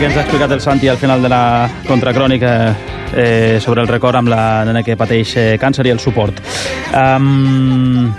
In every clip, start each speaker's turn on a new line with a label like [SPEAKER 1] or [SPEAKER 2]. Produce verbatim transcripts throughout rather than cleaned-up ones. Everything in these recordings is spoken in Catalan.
[SPEAKER 1] que ens ha explicat el Santi al final de la contracrònica eh, sobre el record amb la nena que pateix eh, càncer i el suport. Um,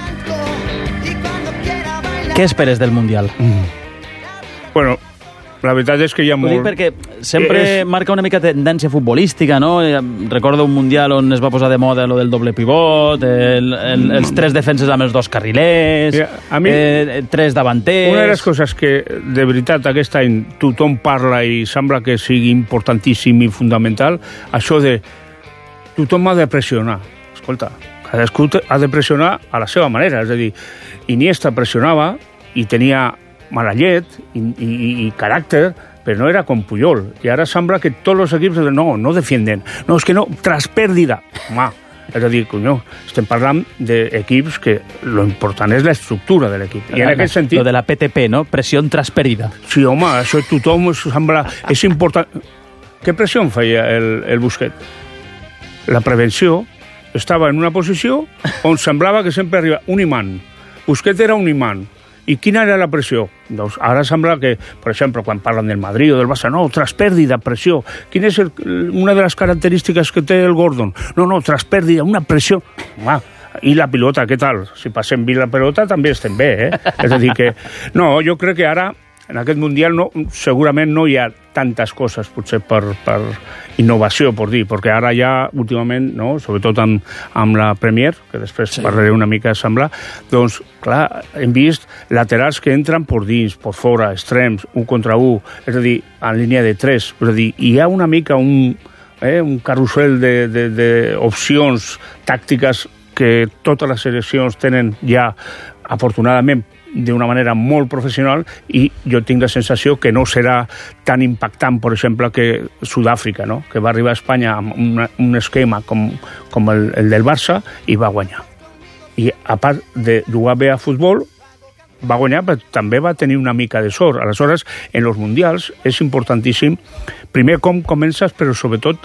[SPEAKER 1] què esperes del Mundial?
[SPEAKER 2] Mm. Bueno, la veritat és que hi ha molt...
[SPEAKER 1] Ho dic perquè sempre és... marca una mica tendència futbolística, no? Recordo un Mundial on es va posar de moda lo del doble pivot, el, el, els tres defenses amb els dos carrilers, yeah, a mi, eh, tres davanters...
[SPEAKER 2] Una de les coses que, de veritat, aquest any tothom parla i sembla que sigui importantíssim i fundamental, això de tothom ha de pressionar. Escolta, cadascú ha de pressionar a la seva manera, és a dir, Iniesta pressionava i tenia mala llet i, i, i caràcter, però no era com Puyol. I ara sembla que tots els equips no, no defienden. No, és que no, tras pèrdida. Home, és a dir, conyo, estem parlant d'equips que lo important és l'estructura de l'equip. I en aquest sentit...
[SPEAKER 1] Lo de la P T P, no? Pressió tras pèrdida.
[SPEAKER 2] Sí, home, això tothom sembla... És important... Què pressió feia el, el Busquet? La prevenció estava en una posició on semblava que sempre arriba un imant. Busquet era un imant. I quina era la pressió? Doncs ara sembla que, per exemple, quan parlen del Madrid o del Barça, no, tras pèrdida, pressió. Quina és el, una de les característiques que té el Gordon? No, no, tras pèrdida, una pressió. Ah, i la pilota, què tal? Si passem bé la pilota també estem bé, eh? És a dir que... No, jo crec que ara, en aquest Mundial, no, segurament no hi ha tantes coses, potser per, per innovació, per dir, perquè ara ja, últimament, no, sobretot amb, amb la Premier, que després sí. Parlaré una mica de semblar, doncs, clar, hem vist laterals que entren per dins, per fora, extrems, un contra un, és a dir, en línia de tres, és a dir, hi ha una mica un, eh, un carrusel d'opcions tàctiques que totes les seleccions tenen ja, afortunadament, d'una manera molt professional, i jo tinc la sensació que no serà tan impactant, per exemple, que Sud-àfrica, no? Que va arribar a Espanya amb una, un esquema com, com el, el del Barça i va guanyar. I a part de jugar bé a futbol, va guanyar, però també va tenir una mica de sort. Aleshores, en els mundials és importantíssim, primer com comences, però sobretot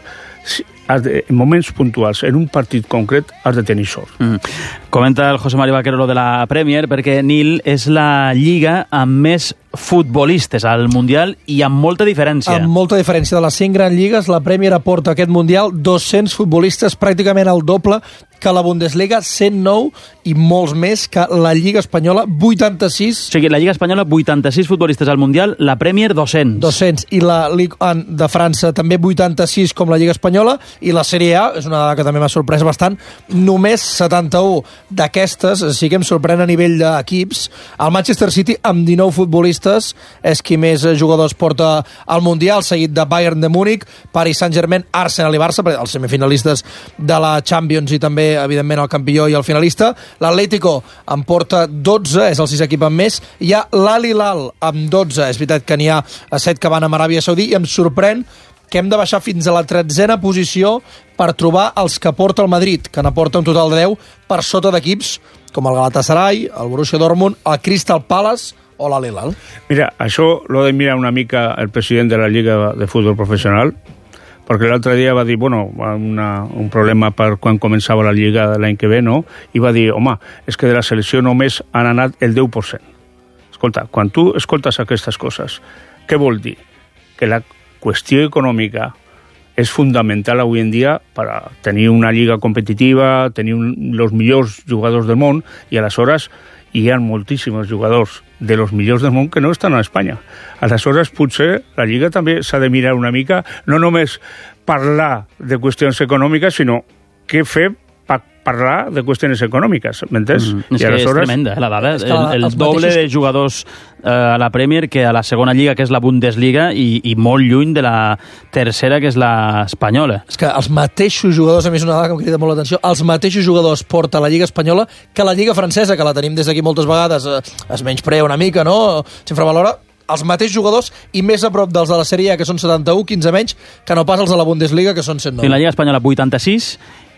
[SPEAKER 2] en moments puntuals, en un partit concret, has de tenir sort.
[SPEAKER 1] Mm. Comenta el José Mario Vaquero lo de la Premier, perquè Nil és la lliga amb més futbolistes al Mundial i amb molta diferència.
[SPEAKER 3] Amb molta diferència. De les cinc grans lligues, la Premier aporta a aquest Mundial dos-cents futbolistes, pràcticament el doble que la Bundesliga, cent nou, i molts més que la Lliga Espanyola, vuitanta-sis.
[SPEAKER 1] O sigui, la Lliga Espanyola, vuitanta-sis futbolistes al Mundial, la Premier, dos-cents.
[SPEAKER 3] dos-cents. I la Ligue un de França, també vuitanta-sis, com la Lliga Espanyola, i la Sèrie A, és una dada que també m'ha sorprès bastant, només setanta-u d'aquestes, sí que em sorprèn a nivell d'equips. El Manchester City, amb dinou futbolistes, és qui més jugadors porta al Mundial, seguit de Bayern de Múnich, Paris Saint-Germain, Arsenal i Barça, els semifinalistes de la Champions i també, evidentment, el campió i el finalista. L'Atlético en porta dotze, és el sis equip amb més. Hi ha l'Al Hilal amb dotze, és veritat que n'hi ha set que van amb Aràbia Saudí, i em sorprèn que hem de baixar fins a la tretzena posició per trobar els que porta el Madrid, que n'aporta un total de deu, per sota d'equips com el Galatasaray, el Borussia Dortmund, el Crystal Palace o l'Al Hilal.
[SPEAKER 2] Mira, això l'ha de mirar una mica el president de la Lliga de Futbol Professional, perquè l'altre dia va dir, bueno, una, un problema per quan començava la Lliga l'any que ve, no? I va dir, home, és que de la selecció només han anat el deu per cent. Escolta, quan tu escoltes aquestes coses, què vol dir? Que la qüestió econòmica és fundamental avui en dia per a tenir una lliga competitiva, tenir un, els millors jugadors del món, i aleshores hi ha moltíssims jugadors de los millors del món que no estan a Espanya. Aleshores, potser la Lliga també s'ha de mirar una mica, no només parlar de qüestions econòmiques, sinó què fer per parlar de qüestions econòmiques, m'entens?
[SPEAKER 1] Mm, és I que aleshores... és tremenda, eh, la dada. El, el, el doble mateixos... de jugadors eh, a la Premier que a la segona lliga, que és la Bundesliga, i, i molt lluny de la tercera, que és la espanyola.
[SPEAKER 3] És que els mateixos jugadors, a mi és una dada que em crida molt l'atenció, els mateixos jugadors porta la Lliga Espanyola que la Lliga Francesa, que la tenim des d'aquí moltes vegades, eh, es menysprea una mica, no? S'infravalora. Els mateixos jugadors i més a prop dels de la Sèrie A, que són setanta-u, quinze menys, que no pas els de la Bundesliga, que són cent nou.
[SPEAKER 1] I la Lliga Espanyola, vuitanta-sis,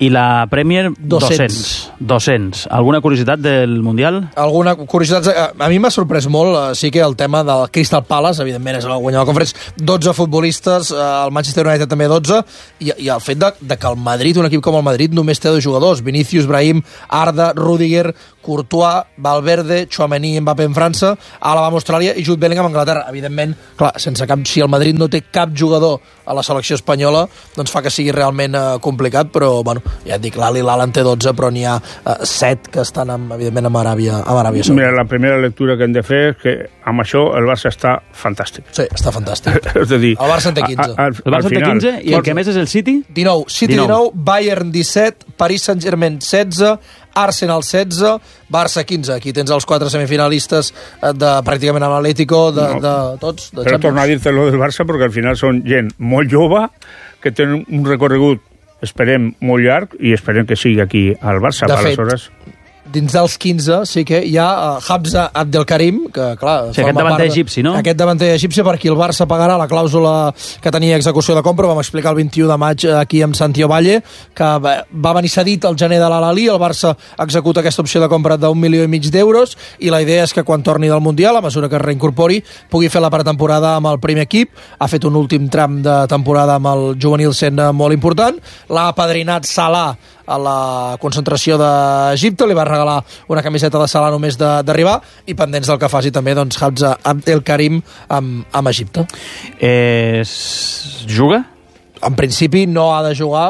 [SPEAKER 1] I la Premier,
[SPEAKER 3] dos-cents.
[SPEAKER 1] dos-cents. Alguna curiositat del Mundial?
[SPEAKER 3] Alguna curiositat... A mi m'ha sorprès molt, sí que el tema del Crystal Palace, evidentment és el guanyador de Conference, dotze futbolistes, el Manchester United també dotze, i, i el fet de, de que el Madrid, un equip com el Madrid, només té dos jugadors, Vinícius, Brahim, Arda, Rüdiger, Courtois, Valverde, Tchouaméni, Mbappé en França, Alaba amb Austràlia i Jude Bellingham amb Anglaterra. Evidentment, clar, sense cap, si el Madrid no té cap jugador a la selecció espanyola, doncs fa que sigui realment eh, complicat, però, bueno, ja et dic, l'Al Hilal en té dotze, però n'hi ha eh, set que estan, amb, evidentment, amb Aràbia, amb Aràbia Saudita.
[SPEAKER 2] Mira, la primera lectura que hem de fer és que amb això el Barça està fantàstic.
[SPEAKER 3] Sí, està fantàstic.
[SPEAKER 2] És a dir,
[SPEAKER 3] el Barça en té quinze.
[SPEAKER 2] A, a,
[SPEAKER 1] el Barça en té quinze i el que més és el City?
[SPEAKER 3] dinou. City dinou, Bayern disset, Paris Saint-Germain setze, Arsenal setze, Barça quinze. Aquí tens els quatre semifinalistes de pràcticament amb l'Atlético, de, no, de tots. De
[SPEAKER 2] però torno a dir-te lo del Barça perquè al final són gent molt jove que tenen un recorregut, esperem, molt llarg i esperem que sigui aquí al Barça.
[SPEAKER 3] De fet,
[SPEAKER 2] aleshores...
[SPEAKER 3] dins dels quinze sí que hi ha uh, Hamza Abdelkarim, que clar...
[SPEAKER 1] Sí, aquest davanter egipci, no?
[SPEAKER 3] Aquest davanter egipci per qui el Barça pagarà la clàusula que tenia execució de compra, vam explicar el vint-i-u de maig aquí amb Santi Ovalle, que va venir cedit al gener de l'Al-Ahly, el Barça executa aquesta opció de compra d'un milió i mig d'euros, i la idea és que quan torni del Mundial, a mesura que es reincorpori, pugui fer la pretemporada amb el primer equip, ha fet un últim tram de temporada amb el juvenil sent molt important, l'ha apadrinat Salah a la concentració d'Egipte, li va regalar una camiseta de Salah només d'arribar, i pendents del que faci també doncs, Hamza Abdelkarim amb, amb Egipte.
[SPEAKER 1] Eh, juga?
[SPEAKER 3] En principi no ha de jugar,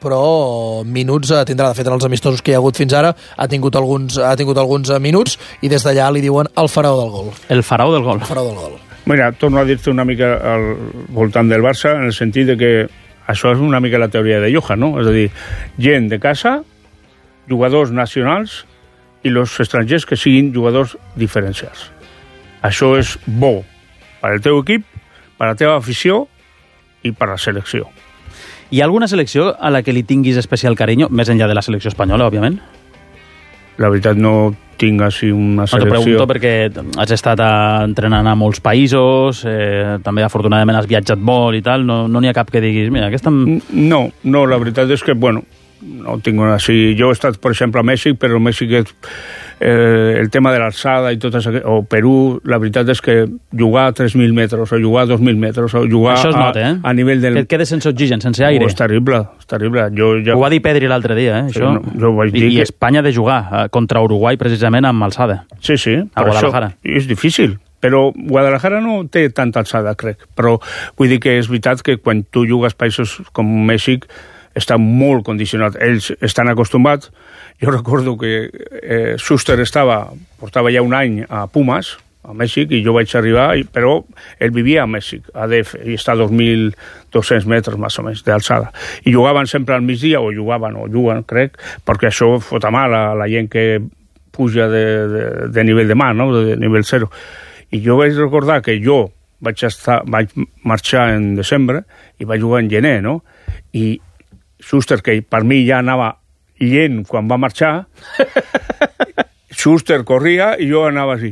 [SPEAKER 3] però minuts tindrà. De fet, en els amistosos que hi ha hagut fins ara ha tingut alguns, ha tingut alguns minuts, i des d'allà li diuen el faraó del gol.
[SPEAKER 1] El faraó del gol.
[SPEAKER 3] El faraó del gol.
[SPEAKER 2] Mira, torno a dir-te una mica al voltant del Barça, en el sentit de que això és una mica la teoria de Johan, no? És a dir, gent de casa, jugadors nacionals i els estrangers que siguin jugadors diferencials. Això és bo per al teu equip, per a la teva afició i per a la selecció.
[SPEAKER 1] Hi ha alguna selecció a la que li tinguis especial carinyo, més enllà de la selecció espanyola, òbviament?
[SPEAKER 2] La veritat no tinc així una selecció...
[SPEAKER 1] No, t'ho pregunto perquè has estat a, entrenant a molts països, eh, també afortunadament has viatjat molt i tal, no n'hi no ha cap que diguis, mira, aquesta...
[SPEAKER 2] No, no, la veritat és que, bueno, no tinc una així... Jo he estat, per exemple, a Mèxic, però Mèxic és eh, el tema de l'alçada i tot això, o Perú, la veritat és que jugar a tres mil metres, o jugar a dos mil metres, o jugar
[SPEAKER 1] això es nota,
[SPEAKER 2] a,
[SPEAKER 1] eh?
[SPEAKER 2] a nivell del...
[SPEAKER 1] Que et quedes sense oxigen, sense aire.
[SPEAKER 2] Oh, és terrible, és terrible. Jo ja...
[SPEAKER 1] Ho va dir Pedri l'altre dia, eh, això.
[SPEAKER 2] No, jo vaig dir
[SPEAKER 1] I,
[SPEAKER 2] que...
[SPEAKER 1] I Espanya ha de jugar eh, contra Uruguai precisament amb alçada.
[SPEAKER 2] Sí, sí,
[SPEAKER 1] a Guadalajara.
[SPEAKER 2] Això és difícil, però Guadalajara no té tanta alçada, crec. Però vull dir que és veritat que quan tu jugues països com Mèxic està molt condicionat. Ells estan acostumats. Jo recordo que eh, Schuster estava, portava ja un any a Pumas, a Mèxic, i jo vaig arribar, però ell vivia a Mèxic, a D F, i està a dos mil dos-cents metres, més o menys, d'alçada. I jugaven sempre al migdia, o jugaven, o juguen, crec, perquè això fota mal a la gent que puja de, de, de nivell de mar, no?, de nivell zero. I jo vaig recordar que jo vaig, estar, vaig marxar en desembre i vaig jugar en gener, no?, i Schuster, que per mi ja anava llent quan va marxar, Schuster corria i jo anava així.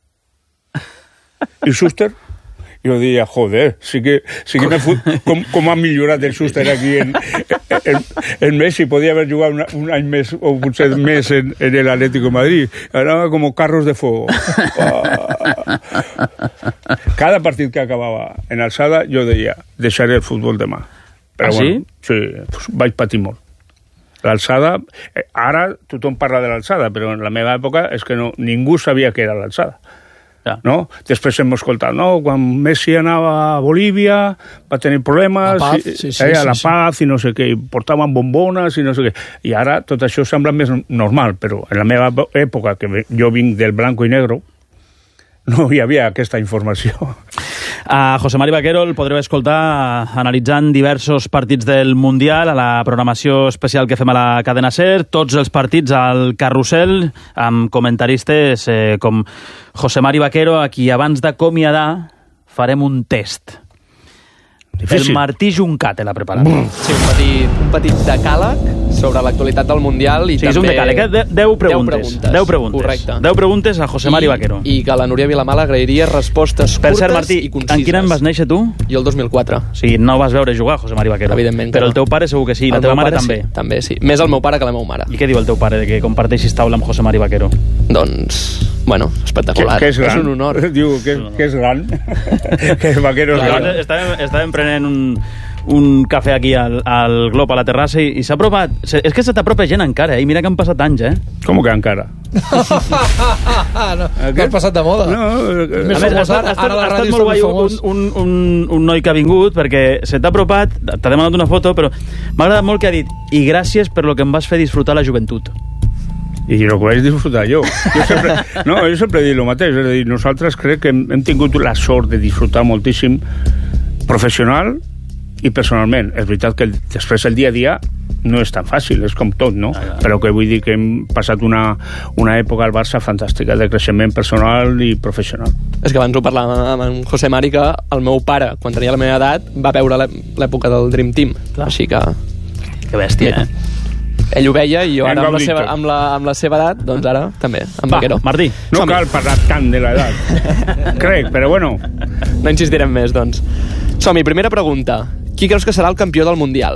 [SPEAKER 2] I Schuster, jo deia, joder, sí que, sí que fut, com, com ha millorat el Schuster aquí en, en, en Messi. Podia haver jugat un, un any més, o potser més en, en el Atlético de Madrid. Anava com carros de fuego. Oh. Cada partit que acabava en alçada, jo deia, deixaré el futbol demà. Però,
[SPEAKER 1] ah,
[SPEAKER 2] bueno,
[SPEAKER 1] sí?
[SPEAKER 2] Sí, vaig patir molt. L'alçada, eh, ara tothom parla de l'alçada, però en la meva època és que no, ningú sabia què era l'alçada. Ja. No? Després hem escoltat, no? Quan Messi anava a Bolívia va tenir problemes,
[SPEAKER 3] la Paz, sí, sí,
[SPEAKER 2] eh, a
[SPEAKER 3] sí,
[SPEAKER 2] la
[SPEAKER 3] sí.
[SPEAKER 2] Paz i no sé què, i portaven bombones i no sé què. I ara tot això sembla més normal, però en la meva època, que jo vinc del blanco i negro, no hi havia aquesta informació.
[SPEAKER 1] A José Mari Vaquero el podreu escoltar analitzant diversos partits del Mundial a la programació especial que fem a la cadena SER, tots els partits al carrusel, amb comentaristes eh, com José Mari Vaquero, a qui abans d'acomiadar farem un test.
[SPEAKER 2] Difícil.
[SPEAKER 1] El Martí Juncat l'ha preparat.
[SPEAKER 4] Sí, un petit, un petit decàleg sobre l'actualitat del Mundial i
[SPEAKER 1] sí,
[SPEAKER 4] també...
[SPEAKER 1] és un decàleg, eh? deu preguntes. deu preguntes.
[SPEAKER 4] Correcte.
[SPEAKER 1] deu preguntes a José Mari Vaquero.
[SPEAKER 4] I que la Núria Vilamala agrairia respostes
[SPEAKER 1] per
[SPEAKER 4] curtes
[SPEAKER 1] cert, Martí,
[SPEAKER 4] i concises.
[SPEAKER 1] en quin any vas néixer tu?
[SPEAKER 4] Jo el dos mil quatre.
[SPEAKER 1] Sí, no vas veure jugar, José Mari Vaquero.
[SPEAKER 4] Evidentment.
[SPEAKER 1] Però el teu pare segur que sí, i la teva mare també.
[SPEAKER 4] Sí, també, sí. Més el meu pare que la meva mare.
[SPEAKER 1] I què diu el teu pare de que comparteixis taula amb José Mari Vaquero?
[SPEAKER 4] Doncs, bueno, espectacular.
[SPEAKER 2] Que, que és, gran.
[SPEAKER 4] és un honor.
[SPEAKER 2] Diu que, que és gran. Que Vaquero és gran.
[SPEAKER 1] Estàvem, estàvem prenent un, un cafè aquí al, al Glob, a la terrassa, i, i s'ha aprovat. És que se t'apropa gent encara, eh? I mira que han passat anys, eh?
[SPEAKER 2] Com que encara?
[SPEAKER 3] no, que has passat de moda.
[SPEAKER 2] No,
[SPEAKER 3] eh,
[SPEAKER 1] més famós, ha, ha, estat, ha estat molt guai un, un, un, un noi que ha vingut, perquè se t'ha apropat, t'ha demanat una foto, però m'ha agradat molt que ha dit i gràcies per lo que em vas fer disfrutar la joventut.
[SPEAKER 2] I el que vaig disfrutar jo. Jo sempre, no, jo sempre he dit el mateix. És a dir, nosaltres crec que hem, hem tingut la sort de disfrutar moltíssim professional i personalment. És veritat que el, després el dia a dia no és tan fàcil, és com tot, no? Ah, però que vull dir que hem passat una, una època al Barça fantàstica de creixement personal i professional.
[SPEAKER 4] És que abans ho parlàvem amb en José Mari, que el meu pare, quan tenia la meva edat, va veure l'època del Dream Team. Clar. Així que...
[SPEAKER 1] Que bèstia, eh?
[SPEAKER 4] Ell ho veia i jo ara amb la, seva, amb, la, amb la seva edat, doncs ara també, amb
[SPEAKER 1] Va,
[SPEAKER 4] Vaquero.
[SPEAKER 1] Martí.
[SPEAKER 2] No cal parlar tant de l'edat. Crec, però bueno.
[SPEAKER 4] No insistirem més, doncs. Som-hi, primera pregunta. Qui creus que serà el campió del Mundial?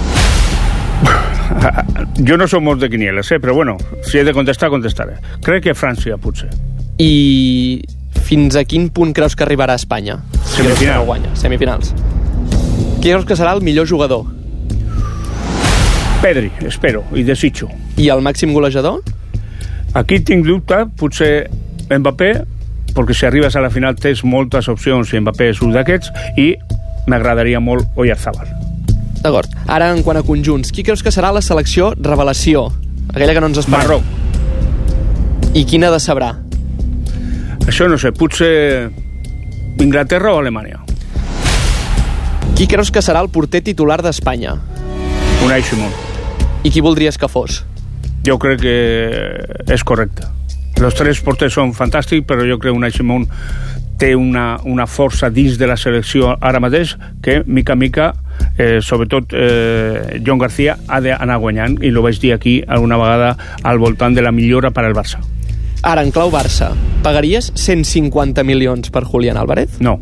[SPEAKER 2] Jo no som molts de quinieles, eh? Però bueno, si he de contestar, contestaré. Crec que França, potser.
[SPEAKER 4] I fins a quin punt creus que arribarà a Espanya?
[SPEAKER 2] Semifinal.
[SPEAKER 4] No guanya, semifinals. Qui creus que serà el millor jugador?
[SPEAKER 2] Pedri, espero, i desitjo.
[SPEAKER 4] I el màxim golejador?
[SPEAKER 2] Aquí tinc dubte, potser Mbappé, perquè si arribes a la final tens moltes opcions i Mbappé és un d'aquests, i m'agradaria molt Oyarzabal.
[SPEAKER 4] D'acord. Ara, en quant a conjunts, qui creus que serà la selecció revelació? Aquella que no ens esperem.
[SPEAKER 2] Marroc.
[SPEAKER 4] I quina decebrà?
[SPEAKER 2] Això no sé, potser Inglaterra o Alemanya.
[SPEAKER 4] Qui creus que serà el porter titular d'Espanya?
[SPEAKER 2] Unai Simón.
[SPEAKER 4] I qui voldries que fos?
[SPEAKER 2] Jo crec que és correcte. Els tres porters són fantàstics, però jo crec que Unai Simón té una, una força dins de la selecció ara mateix que, mica a mica, eh, sobretot eh, John García ha d'anar guanyant, i ho vaig dir aquí alguna vegada al voltant de la millora per al Barça.
[SPEAKER 4] Ara, en clau Barça, pagaries cent cinquanta milions per Julián Álvarez?
[SPEAKER 2] No.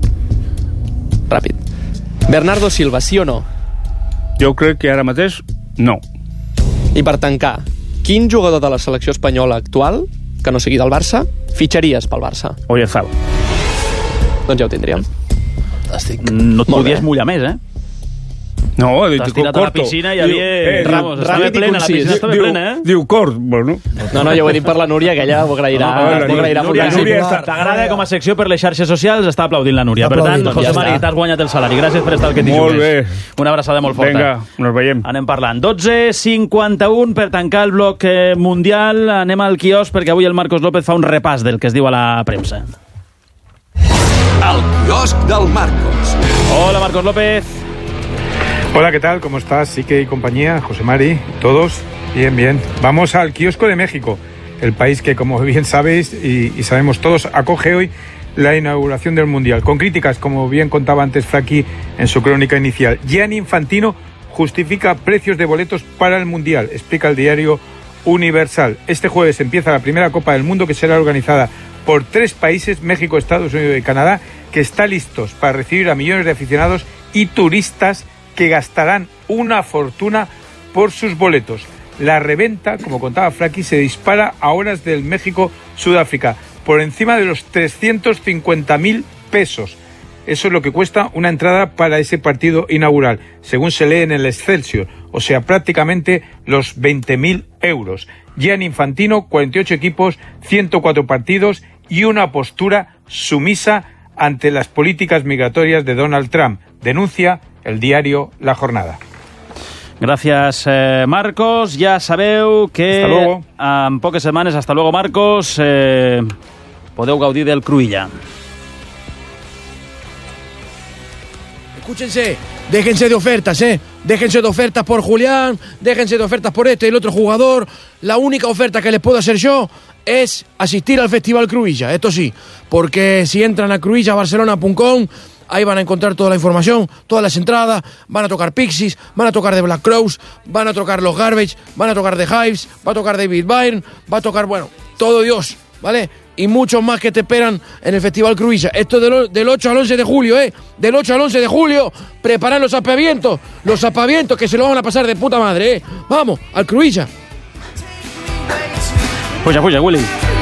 [SPEAKER 4] Ràpid. Bernardo Silva, sí o no?
[SPEAKER 2] Jo crec que ara mateix, no.
[SPEAKER 4] I per tancar, quin jugador de la selecció espanyola actual, que no sigui del Barça, fitxaries pel Barça?
[SPEAKER 2] Oyarzabal.
[SPEAKER 4] Doncs ja ho tindríem.
[SPEAKER 1] Fantàstic. No et podies mullar més, eh?
[SPEAKER 2] No, diu,
[SPEAKER 1] t'has tirat a la piscina i havia...
[SPEAKER 2] Eh,
[SPEAKER 1] Ramos, estava plena, la piscina estava plena, eh?
[SPEAKER 2] Diu cort, bueno.
[SPEAKER 4] No, no, jo ho he dit per la Núria, que ella ho agrairà.
[SPEAKER 2] No, no,
[SPEAKER 4] ho agrairà
[SPEAKER 1] Núria,
[SPEAKER 4] Núria,
[SPEAKER 1] Núria t'agrada com a secció per les xarxes socials, està aplaudint la Núria. Per tant, José Mari, t'has guanyat el salari. Gràcies per estar al que t'hi
[SPEAKER 2] Molt
[SPEAKER 1] jugues.
[SPEAKER 2] bé.
[SPEAKER 1] Una abraçada molt forta.
[SPEAKER 2] Vinga, nos veiem.
[SPEAKER 1] Anem parlant. dotze cinquanta-u per tancar el bloc mundial. Anem al quiosc perquè avui el Marcos López fa un repàs del que es diu a la premsa.
[SPEAKER 5] El quiosc del Marcos.
[SPEAKER 1] Hola, Marcos López.
[SPEAKER 6] Hola, ¿qué tal? ¿Cómo estás? Sique y compañía, José Mari, todos. Bien, bien. Vamos al kiosco de México, el país que, como bien sabéis y, y sabemos todos, acoge hoy la inauguración del Mundial. Con críticas, como bien contaba antes Fraki en su crónica inicial. Gianni Infantino justifica precios de boletos para el Mundial, explica el diario Universal. Este jueves empieza la primera Copa del Mundo, que será organizada por tres países, México, Estados Unidos y Canadá, que está listos para recibir a millones de aficionados y turistas que gastarán una fortuna por sus boletos. La reventa, como contaba Fraki, se dispara a horas del México-Sudáfrica, por encima de los trescientos cincuenta mil pesos. Eso es lo que cuesta una entrada para ese partido inaugural, según se lee en el Excelsior, o sea, prácticamente los veinte mil euros. Gianni Infantino, cuarenta y ocho equipos, ciento cuatro partidos y una postura sumisa ante las políticas migratorias de Donald Trump, denuncia el diario La Jornada.
[SPEAKER 1] Gràcies, eh, Marcos. Ja sabeu que
[SPEAKER 2] hasta luego.
[SPEAKER 1] En poques setmanes, hasta luego, Marcos, eh, podeu gaudir del Cruïlla.
[SPEAKER 7] Escúchense, déjense de ofertas, ¿eh? Déjense de ofertas por Julián, déjense de ofertas por este y el otro jugador. La única oferta que les puedo hacer yo es asistir al Festival Cruïlla, esto sí, porque si entran a cruïlla barcelona punto com ahí van a encontrar toda la información, todas las entradas, van a tocar Pixies, van a tocar The Black Crowes, van a tocar los Garbage, van a tocar The Hives, va a tocar David Byrne, va a tocar, bueno, todo Dios, ¿vale? Y muchos más que te esperan en el Festival Cruïlla. Esto del, del ocho al once de julio, ¿eh? Del ocho al once de julio, preparad los apavientos, los apavientos que se lo van a pasar de puta madre, ¿eh? Vamos, al Cruïlla.
[SPEAKER 1] Puja, puja, Willy.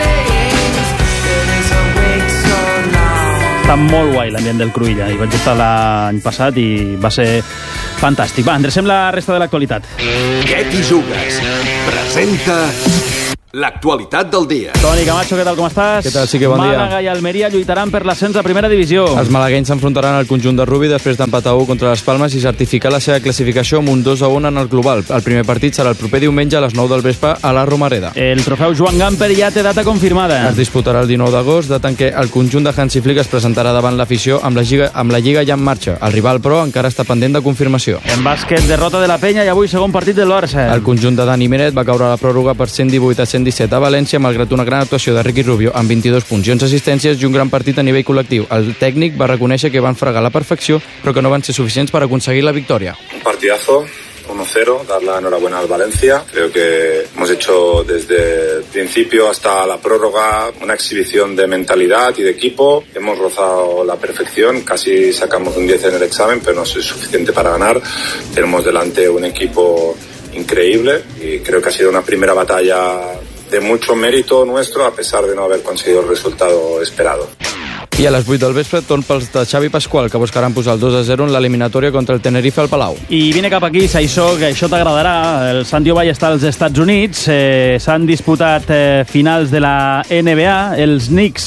[SPEAKER 1] Està molt guai l'ambient del Cruïlla. Hi vaig estar l'any passat i va ser fantàstic. Va, endrecem la resta de l'actualitat.
[SPEAKER 5] Què t'hi jugues? Presenta l'actualitat del dia.
[SPEAKER 1] Toni Camacho, què tal, com estàs?
[SPEAKER 8] Què tal, sí que bon dia.
[SPEAKER 1] Màlaga i Almeria lluitaran per l'ascens a primera divisió.
[SPEAKER 8] Els malaguenys s'enfrontaran al conjunt de Rubi després d'empatar u contra les Palmes i certificar la seva classificació amb un dos a un en el global. El primer partit serà el proper diumenge a les nou del vespre a la Romareda.
[SPEAKER 1] El trofeu Joan Gamper ja té data confirmada.
[SPEAKER 8] Es disputarà el dinou d'agost, data en què el conjunt de Hansi Flick es presentarà davant l'afició amb la Lliga, amb la Lliga ja en marxa. El rival, però, encara està pendent de confirmació.
[SPEAKER 1] En bàsquet, derrota de la Penya i avui segon partit del Barça.
[SPEAKER 8] El conjunt de Dani Meret va caure a la pròrroga per cent divuit a cent disset a València, malgrat una gran actuació de Ricky Rubio amb vint-i-dos punts i onze assistències i un gran partit a nivell col·lectiu. El tècnic va reconèixer que van fregar la perfecció, però que no van ser suficients per aconseguir la victòria.
[SPEAKER 9] Un partidazo, uno cero, dar la enhorabuena al Valencia. Creo que hemos hecho desde el principio hasta la prórroga una exhibición de mentalidad y de equipo. Hemos rozado la perfección, casi sacamos un diez en el examen, pero no es suficiente para ganar. Tenemos delante un equipo increíble y creo que ha sido una primera batalla de mucho mérito nuestro, a pesar de no haber conseguido el resultado esperado.
[SPEAKER 8] I a les vuit del vespre, torn pels de Xavi Pasqual, que buscaran posar el dos a zero en l'eliminatòria contra el Tenerife al Palau.
[SPEAKER 1] I vine cap aquí, Saissó, que això t'agradarà. El Santiago Valle està als Estats Units. Eh, S'han disputat eh, finals de la N B A. Els Knicks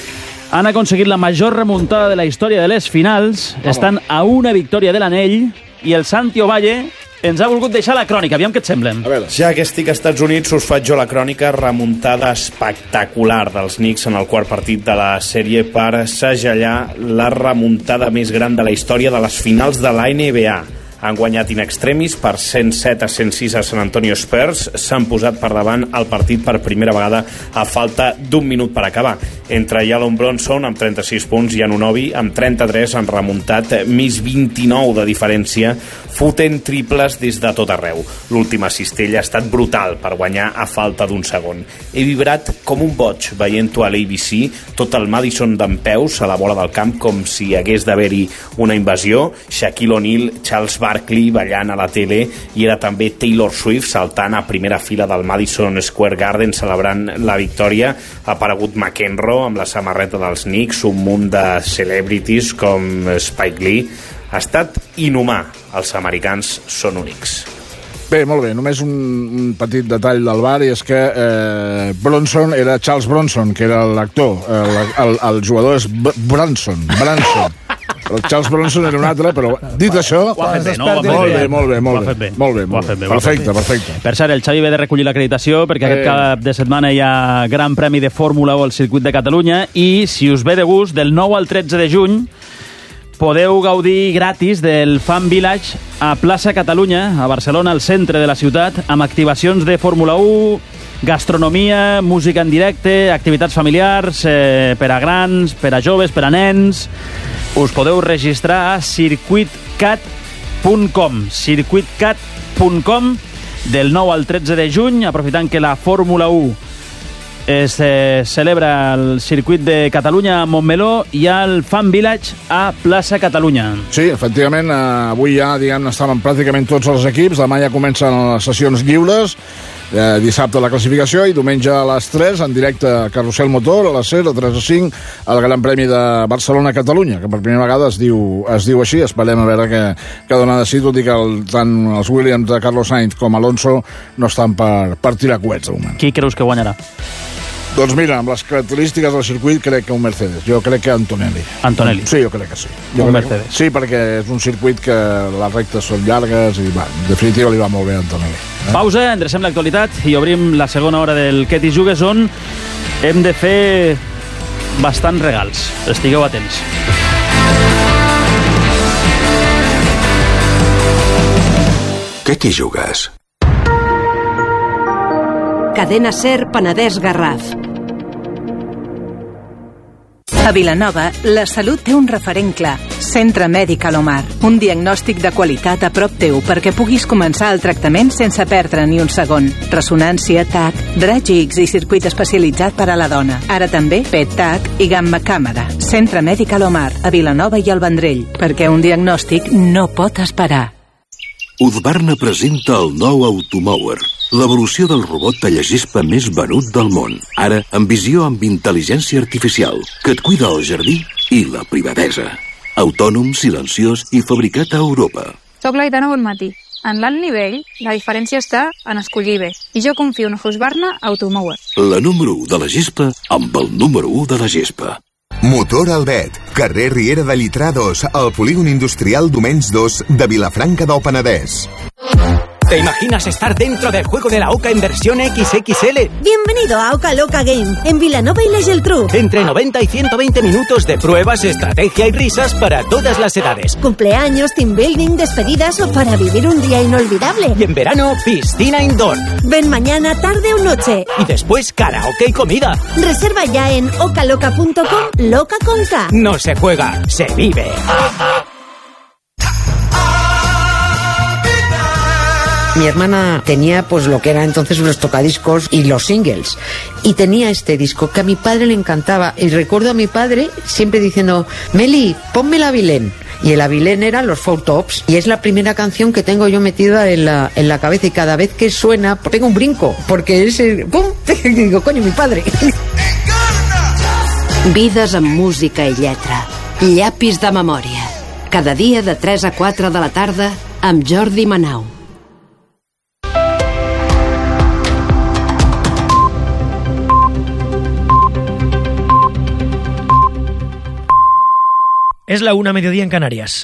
[SPEAKER 1] han aconseguit la major remuntada de la història de les finals. Vamos. Estan a una victòria de l'anell i el Santiago Valle ens ha volgut deixar la crònica. Aviam què et semblen.
[SPEAKER 10] Ja que estic als Estats Units, us faig jo la crònica. Remuntada espectacular dels Knicks en el quart partit de la sèrie per segellar la remuntada més gran de la història de les finals de la N B A. Han guanyat in extremis per cent set a cent sis a San Antonio Spurs. S'han posat per davant el partit per primera vegada a falta d'un minut per acabar. Entre Jalen Brunson amb trenta-sis punts i Anunoby amb trenta-tres han remuntat més vint-i-nou de diferència, fotent triples des de tot arreu. L'última cistella ha estat brutal per guanyar a falta d'un segon. He vibrat com un boig veient-ho a l'A B C, tot el Madison dempeus a la bola del camp com si hagués d'haver-hi una invasió. Shaquille O'Neal, Charles Barkley ballant a la tele i era també Taylor Swift saltant a primera fila del Madison Square Garden celebrant la victòria. Ha aparegut McEnroe amb la samarreta dels Knicks, un munt de celebrities com Spike Lee. Ha estat inhumà. Els americans són únics.
[SPEAKER 2] Bé, molt bé, només un, un petit detall del bar, i és que eh, Bronson era Charles Bronson, que era l'actor. El, el, el jugador és B Branson, Branson. El Charles Bronson era un altre, però dit això...
[SPEAKER 1] Ho ha fet bé, no?
[SPEAKER 2] Molt bé, molt bé, molt bé. Molt bé, molt bé. Perfecte, perfecte.
[SPEAKER 1] Per cert, el Xavi ve de recollir l'acreditació perquè aquest cap de setmana hi ha Gran Premi de Fórmula u al Circuit de Catalunya i, si us ve de gust, del nou al tretze de juny podeu gaudir gratis del Fan Village a Plaça Catalunya, a Barcelona, al centre de la ciutat, amb activacions de Fórmula u, gastronomia, música en directe, activitats familiars, eh, per a grans, per a joves, per a nens. Us podeu registrar a circuit cat punt com, circuit cat punt com, del nou al tretze de juny, aprofitant que la Fórmula u es eh, celebra al circuit de Catalunya a Montmeló i al Fan Village a Plaça Catalunya.
[SPEAKER 2] Sí, efectivament, eh, avui ja, diguem, estaven pràcticament tots els equips, demà ja comencen les sessions lliures, eh, dissabte la classificació i diumenge a les tres, en directe a Carrusel Motor, a les set, a tres a cinc, al Gran Premi de Barcelona-Catalunya, que per primera vegada es diu, es diu així. Esperem a veure què, què dona de si, tot i que el, tant els Williams de Carlos Sainz com Alonso no estan per, per tirar coets, al moment.
[SPEAKER 1] Qui creus que guanyarà?
[SPEAKER 2] Doncs mira, amb les característiques del circuit crec que un Mercedes. Jo crec que Antonelli.
[SPEAKER 1] Antonelli?
[SPEAKER 2] Sí, jo crec que sí. Jo
[SPEAKER 1] un
[SPEAKER 2] crec,
[SPEAKER 1] Mercedes?
[SPEAKER 2] Sí, perquè és un circuit que les rectes són llargues i, va, en definitiva, li va molt bé a Antonelli. Eh?
[SPEAKER 1] Pausa, endrecem l'actualitat i obrim la segona hora del Què t'hi jugues, on hem de fer bastants regals. Estigueu atents.
[SPEAKER 5] Què t'hi jugues?
[SPEAKER 11] Cadena Ser Penedès Garraf. A Vilanova, la salut té un referent clar. Centre Mèdic Alomar. Un diagnòstic de qualitat a prop teu perquè puguis començar el tractament sense perdre ni un segon. Ressonància, T A C, raig X i circuit especialitzat per a la dona. Ara també P E T-T A C i gamma càmera. Centre Mèdic Alomar, a Vilanova i al Vendrell. Perquè un diagnòstic no pot esperar.
[SPEAKER 5] Husqvarna presenta el nou Automower, l'evolució del robot tallagespa més venut del món. Ara, amb visió amb intel·ligència artificial, que et cuida el jardí i la privadesa. Autònom, silenciós i fabricat a Europa.
[SPEAKER 12] Soc l'Aitana Bonmatí. En l'alt nivell, la diferència està en escollir bé. I jo confio en Husqvarna Automower.
[SPEAKER 5] La número u de la gespa amb el número u de la gespa.
[SPEAKER 13] Motor Albet, carrer Riera de Llitrà dos, al polígon industrial Domens dos de Vilafranca del Penedès.
[SPEAKER 14] ¿Te imaginas estar dentro del juego de la OCA en versión equis equis ele?
[SPEAKER 15] Bienvenido a Oca Loca Game, en Vilanova y la Geltrú.
[SPEAKER 14] Entre noventa y ciento veinte minutos de pruebas, estrategia y risas para todas las edades.
[SPEAKER 15] Cumpleaños, team building, despedidas o para vivir un día inolvidable.
[SPEAKER 14] Y en verano, piscina indoor.
[SPEAKER 15] Ven mañana, tarde o noche.
[SPEAKER 14] Y después karaoke y comida.
[SPEAKER 15] Reserva ya en ocaloca punto com, loca con K.
[SPEAKER 14] No se juega, se vive.
[SPEAKER 16] Mi hermana tenía pues lo que era entonces los tocadiscos y los singles, y tenía este disco que a mi padre le encantaba, y recuerdo a mi padre siempre diciendo: Meli, ponme el Avilén. Y el Avilén eran los Four Tops, y es la primera canción que tengo yo metida en la, en la cabeza, y cada vez que suena pego un brinco, porque es el, ¡pum! Y digo, coño, mi padre.
[SPEAKER 17] Vides amb música i lletra. Llapis de memòria. Cada dia de tres a quatre de la tarda amb Jordi Manau.
[SPEAKER 18] Es la una, mediodía en Canarias.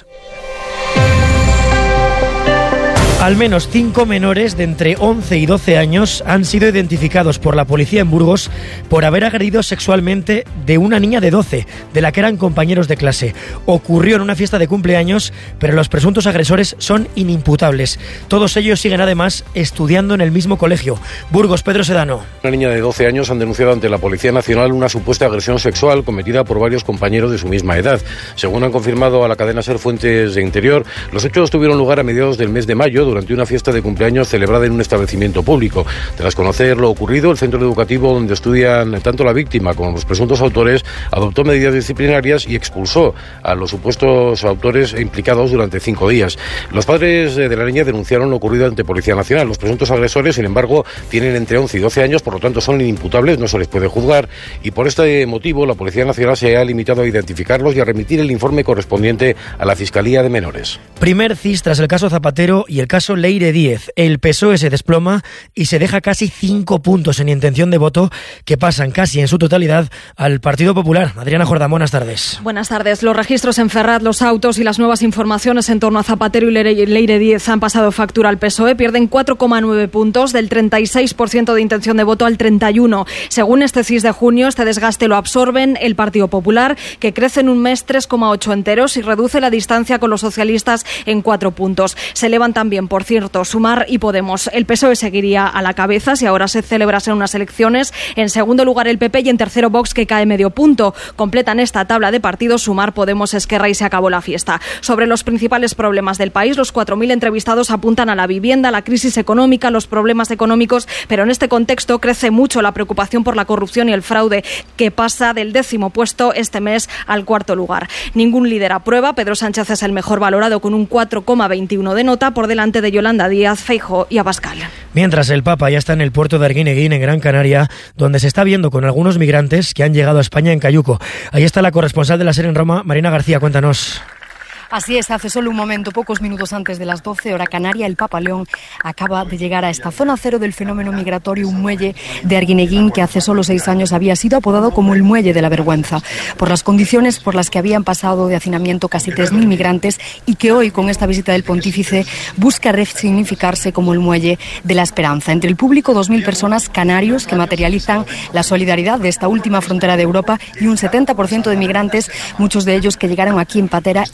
[SPEAKER 18] Al menos cinco menores de entre once y doce años han sido identificados por la policía en Burgos por haber agredido sexualmente de una niña de doce, de la que eran compañeros de clase. Ocurrió en una fiesta de cumpleaños, pero los presuntos agresores son inimputables. Todos ellos siguen además estudiando en el mismo colegio. Burgos, Pedro Sedano.
[SPEAKER 19] Una niña de doce años han denunciado ante la Policía Nacional una supuesta agresión sexual cometida por varios compañeros de su misma edad. Según han confirmado a la cadena SER fuentes de Interior, los hechos tuvieron lugar a mediados del mes de mayo durante una fiesta de cumpleaños celebrada en un establecimiento público. Tras conocer lo ocurrido, el centro educativo donde estudian tanto la víctima como los presuntos autores adoptó medidas disciplinarias y expulsó a los supuestos autores implicados durante cinco días. Los padres de la niña denunciaron lo ocurrido ante Policía Nacional. Los presuntos agresores, sin embargo, tienen entre once y doce años, por lo tanto son inimputables, no se les puede juzgar, y por este motivo la Policía Nacional se ha limitado a identificarlos y a remitir el informe correspondiente a la Fiscalía de Menores.
[SPEAKER 18] Primer C I S tras el caso Zapatero y el caso Leire Díez. El P S O E se desploma y se deja casi cinco puntos en intención de voto, que pasan casi en su totalidad al Partido Popular. Adriana Jordán, buenas tardes.
[SPEAKER 20] Buenas tardes. Los registros en Ferraz, los autos y las nuevas informaciones en torno a Zapatero y Leire Díez han pasado factura al P S O E. Pierden cuatro coma nueve puntos, del treinta y seis por ciento de intención de voto al treinta y uno por ciento. Según este C I S de junio, este desgaste lo absorben el Partido Popular, que crece en un mes tres coma ocho enteros y reduce la distancia con los socialistas en cuatro puntos. Se elevan también, por cierto, Sumar y Podemos. El P S O E seguiría a la cabeza si ahora se celebrasen unas elecciones. En segundo lugar el P P y en tercero Vox, que cae medio punto. Completan esta tabla de partidos Sumar, Podemos, Esquerra y se acabó la fiesta. Sobre los principales problemas del país, los cuatro mil entrevistados apuntan a la vivienda, la crisis económica, los problemas económicos, pero en este contexto crece mucho la preocupación por la corrupción y el fraude, que pasa del décimo puesto este mes al cuarto lugar. Ningún líder aprueba. Pedro Sánchez es el mejor valorado con un cuatro coma veintiuno de nota, por delante de Yolanda Díaz, Feijóo y Abascal.
[SPEAKER 18] Mientras el Papa ya está en el puerto de Arguineguín, en Gran Canaria, donde se está viendo con algunos migrantes que han llegado a España en cayuco. Ahí está la corresponsal de la SER en Roma, Marina García, cuéntanos.
[SPEAKER 21] Así es, hace solo un momento, pocos minutos antes de las doce, hora canaria, el Papa León acaba de llegar a esta zona cero del fenómeno migratorio, un muelle de Arguineguín que hace solo seis años había sido apodado como el muelle de la vergüenza, por las condiciones por las que habían pasado de hacinamiento casi tres mil migrantes, y que hoy, con esta visita del pontífice, busca resignificarse como el muelle de la esperanza. Entre el público, dos mil personas, canarios, que materializan la solidaridad de esta última frontera de Europa, y un setenta por ciento de migrantes, muchos de ellos que llegaron aquí en patera y que hoy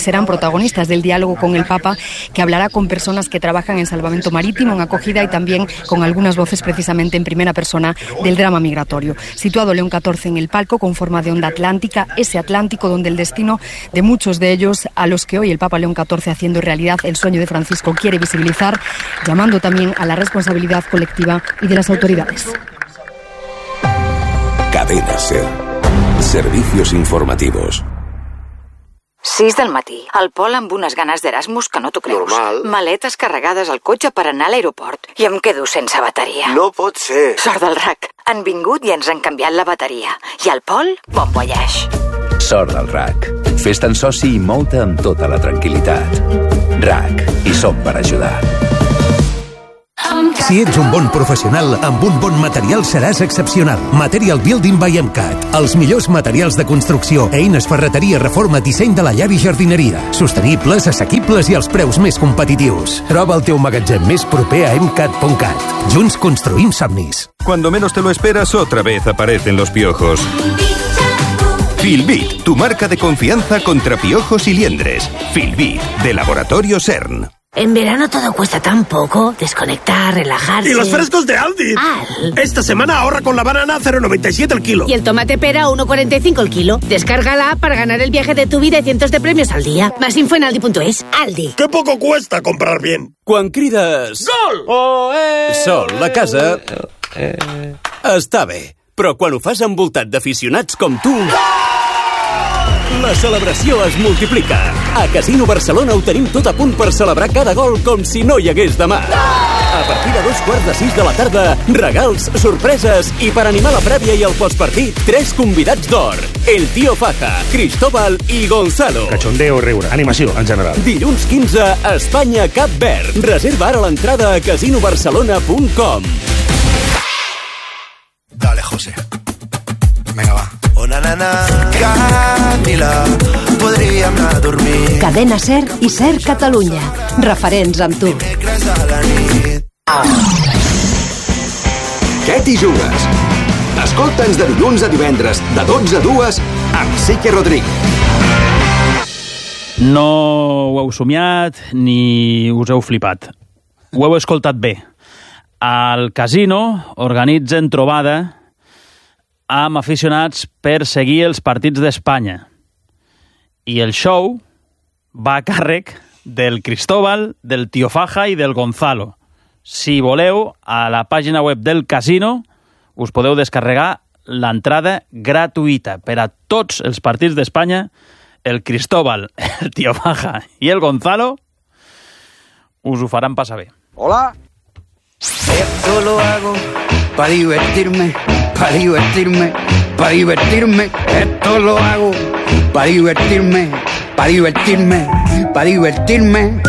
[SPEAKER 21] serán protagonistas del diálogo con el Papa, que hablará con personas que trabajan en salvamento marítimo, en acogida y también con algunas voces precisamente en primera persona del drama migratorio. Situado León catorce en el palco con forma de onda atlántica, ese Atlántico donde el destino de muchos de ellos, a los que hoy el Papa León catorce, haciendo realidad el sueño de Francisco, quiere visibilizar, llamando también a la responsabilidad colectiva y de las autoridades.
[SPEAKER 5] Cadena SER. Servicios informativos.
[SPEAKER 3] sis del matí. El Pol amb unes ganes d'Erasmus que no t'ho creus.
[SPEAKER 22] Normal.
[SPEAKER 3] Maletes carregades al cotxe per anar a l'aeroport. I em quedo sense bateria.
[SPEAKER 22] No pot ser.
[SPEAKER 3] Sort del R A C. Han vingut i ens han canviat la bateria. I el Pol, bon voyage.
[SPEAKER 23] Sort del R A C. Fes-te'n soci i mou-te amb tota la tranquil·litat. R A C. Hi som per ajudar.
[SPEAKER 24] Si ets un bon professional, amb un bon material seràs excepcional. Material Building by MCAT. Els millors materials de construcció, eines, ferreteria, reforma, disseny de la llar i jardineria. Sostenibles, assequibles i als preus més competitius. Troba el teu magatzem més proper a emcat punt cat. Junts construïm somnis.
[SPEAKER 25] Cuando menos te lo esperas, otra vez aparecen los piojos. Filbit, tu marca de confianza contra piojos y liendres. Filbit, de Laboratorio CERN.
[SPEAKER 26] En verano todo cuesta tan poco. Desconectar, relajarse...
[SPEAKER 27] ¡Y los frescos de Aldi!
[SPEAKER 26] Al.
[SPEAKER 27] Esta semana ahorra con la banana a cero coma noventa y siete el kilo.
[SPEAKER 26] Y el tomate pera a uno coma cuarenta y cinco el kilo. Descárgala para ganar el viaje de tu vida y cientos de premios al día. Más info en aldi punto es. Aldi.
[SPEAKER 27] ¡Qué poco cuesta comprar bien!
[SPEAKER 28] Quan crides...
[SPEAKER 27] Gol!
[SPEAKER 28] Oh, eh! Sol, la casa...
[SPEAKER 27] Eh.
[SPEAKER 28] Està bé. Però quan ho fas envoltat d'aficionats com tu... La celebració es multiplica. A Casino Barcelona ho tenim tot a punt per celebrar cada gol com si no hi hagués demà. A partir de dos quarts de sis de la tarda, regals, sorpreses i per animar la prèvia i el postpartit, tres convidats d'or. El Tío Faja, Cristóbal i Gonzalo.
[SPEAKER 2] Cachondeo i riure, animació en general.
[SPEAKER 28] Dilluns quinze, Espanya Cap Verd. Reserva ara l'entrada a casino barcelona punt com.
[SPEAKER 29] Dale, José. Venga, va. Oh, na, na, na. Camila, podríem anar a dormir.
[SPEAKER 17] Cadena SER i SER Catalunya. Referents amb tu.
[SPEAKER 30] Què t'hi jugues? Escolta'ns de dilluns a divendres, de dotze a dues, amb Sique Rodríguez.
[SPEAKER 1] No ho heu somiat ni us heu flipat. Ho heu escoltat bé. Al casino organitzen trobada amb aficionats per seguir els partits d'Espanya. I el show va a càrrec del Cristóbal, del Tío Faja i del Gonzalo. Si voleu, a la pàgina web del casino us podeu descarregar l'entrada gratuïta per a tots els partits d'Espanya. El Cristóbal, el Tío Faja i el Gonzalo us ho faran passar bé.
[SPEAKER 31] Hola. Esto lo hago para divertirme, para divertirme, para divertirme. Esto lo hago para divertirme, para divertirme, para divertirme.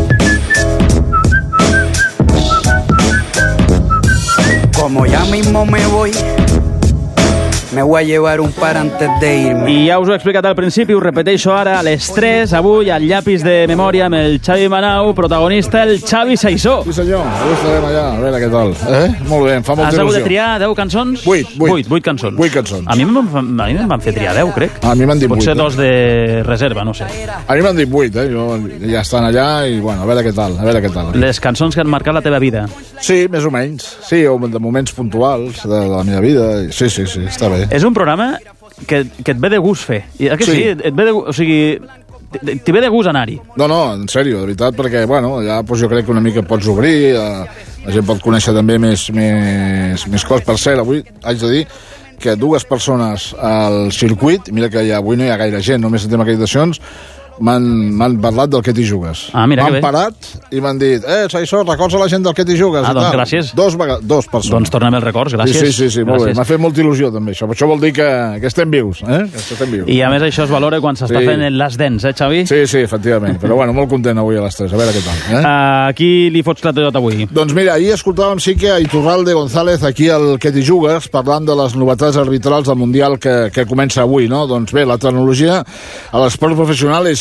[SPEAKER 31] Como ya mismo me voy, me voy a llevar un par antes de irme.
[SPEAKER 1] I ja us ho he explicat al principi, us repeteixo ara a les tres, avui al llapis de memòria amb el Xavi Manau, protagonista el Xavi Saissó.
[SPEAKER 32] Sí senyor, avui estarem allà, a veure què tal. Eh? Molt bé, em fa molta il·lusió.
[SPEAKER 1] Has hagut de triar deu cançons?
[SPEAKER 32] Vuit, vuit.
[SPEAKER 1] Vuit, vuit cançons.
[SPEAKER 32] Vuit cançons.
[SPEAKER 1] A mi me'n van, van fer triar deu, crec.
[SPEAKER 32] A mi m'han dit vuit.
[SPEAKER 1] Potser
[SPEAKER 32] eh?
[SPEAKER 1] dos de reserva, no sé.
[SPEAKER 32] A mi m'han dit vuit, eh? Jo, ja estan allà i, bueno, a veure què tal, a veure què tal.
[SPEAKER 1] Les cançons que han marcat la teva vida.
[SPEAKER 32] Sí, més o menys. Sí, o de moments puntuals de la meva vida. Sí, sí, sí, està bé.
[SPEAKER 1] És un programa que, que et ve de gust fer. I, que sí, sí et ve de, o sigui, t'hi ve de gust anar-hi.
[SPEAKER 32] No, no, en sèrio, de veritat, perquè, bueno, ja doncs, jo crec que una mica pots obrir, eh, la gent pot conèixer també més, més, més coses. Per cert, avui haig de dir que dues persones al circuit, mira que ja, avui no hi ha gaire gent, només tenim acreditacions, m'han parlat del que t'hi jugues.
[SPEAKER 1] Ah, mira,
[SPEAKER 32] m'han parat i m'han dit, eh, Saissó, records a la gent del que t'hi jugues.
[SPEAKER 1] Ah, doncs gràcies.
[SPEAKER 32] Dos, dos persones.
[SPEAKER 1] Doncs tornem els records, gràcies.
[SPEAKER 32] Sí, sí, sí, sí molt gràcies. Bé. M'ha fet molta il·lusió, també. Això, això vol dir que, que estem vius, eh? Que estem vius.
[SPEAKER 1] I a més això es valora quan s'està sí. fent les dents, eh, Xavi?
[SPEAKER 32] Sí, sí, efectivament. Però bueno, molt content avui a les tres. A veure què tal. Eh?
[SPEAKER 1] A qui li fots la tot avui?
[SPEAKER 32] Doncs mira, ahir escoltàvem sí que a Iturralde González aquí al que t'hi jugues, parlant de les novetats arbitrals del Mundial que, que comença avui, no? Doncs bé, la tecnologia a l'esport professional és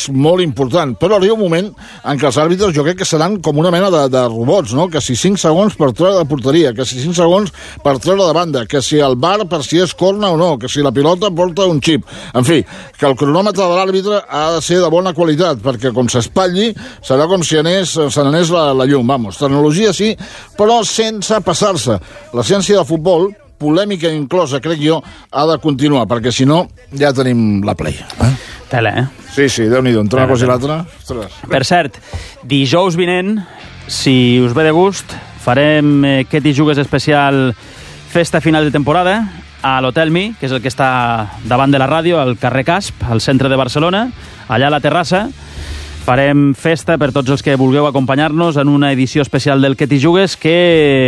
[SPEAKER 32] és molt important, però arriba un moment en què els àrbitres jo crec que seran com una mena de, de robots, no? Que si cinc segons per treure de porteria, que si cinc segons per treure de banda, que si el V A R per si és corna o no, que si la pilota porta un xip. En fi, que el cronòmetre de l'àrbitre ha de ser de bona qualitat, perquè com s'espatlli serà com si anés, se n'anés la, la llum. Vamos, tecnologia sí, però sense passar-se. La ciència del futbol, polèmica inclosa, crec jo, ha de continuar, perquè si no ja tenim la play. Eh?
[SPEAKER 1] Tele, eh?
[SPEAKER 32] Sí, sí, Déu-n'hi-do, entre una cosa i l'altra. Ostres.
[SPEAKER 1] Per cert, dijous vinent, si us ve de gust, farem eh, Què t'hi jugues especial festa final de temporada a l'Hotel Mi, que és el que està davant de la ràdio, al carrer Casp, al centre de Barcelona, allà a la terrassa. Farem festa per tots els que vulgueu acompanyar-nos en una edició especial del Què t'hi jugues que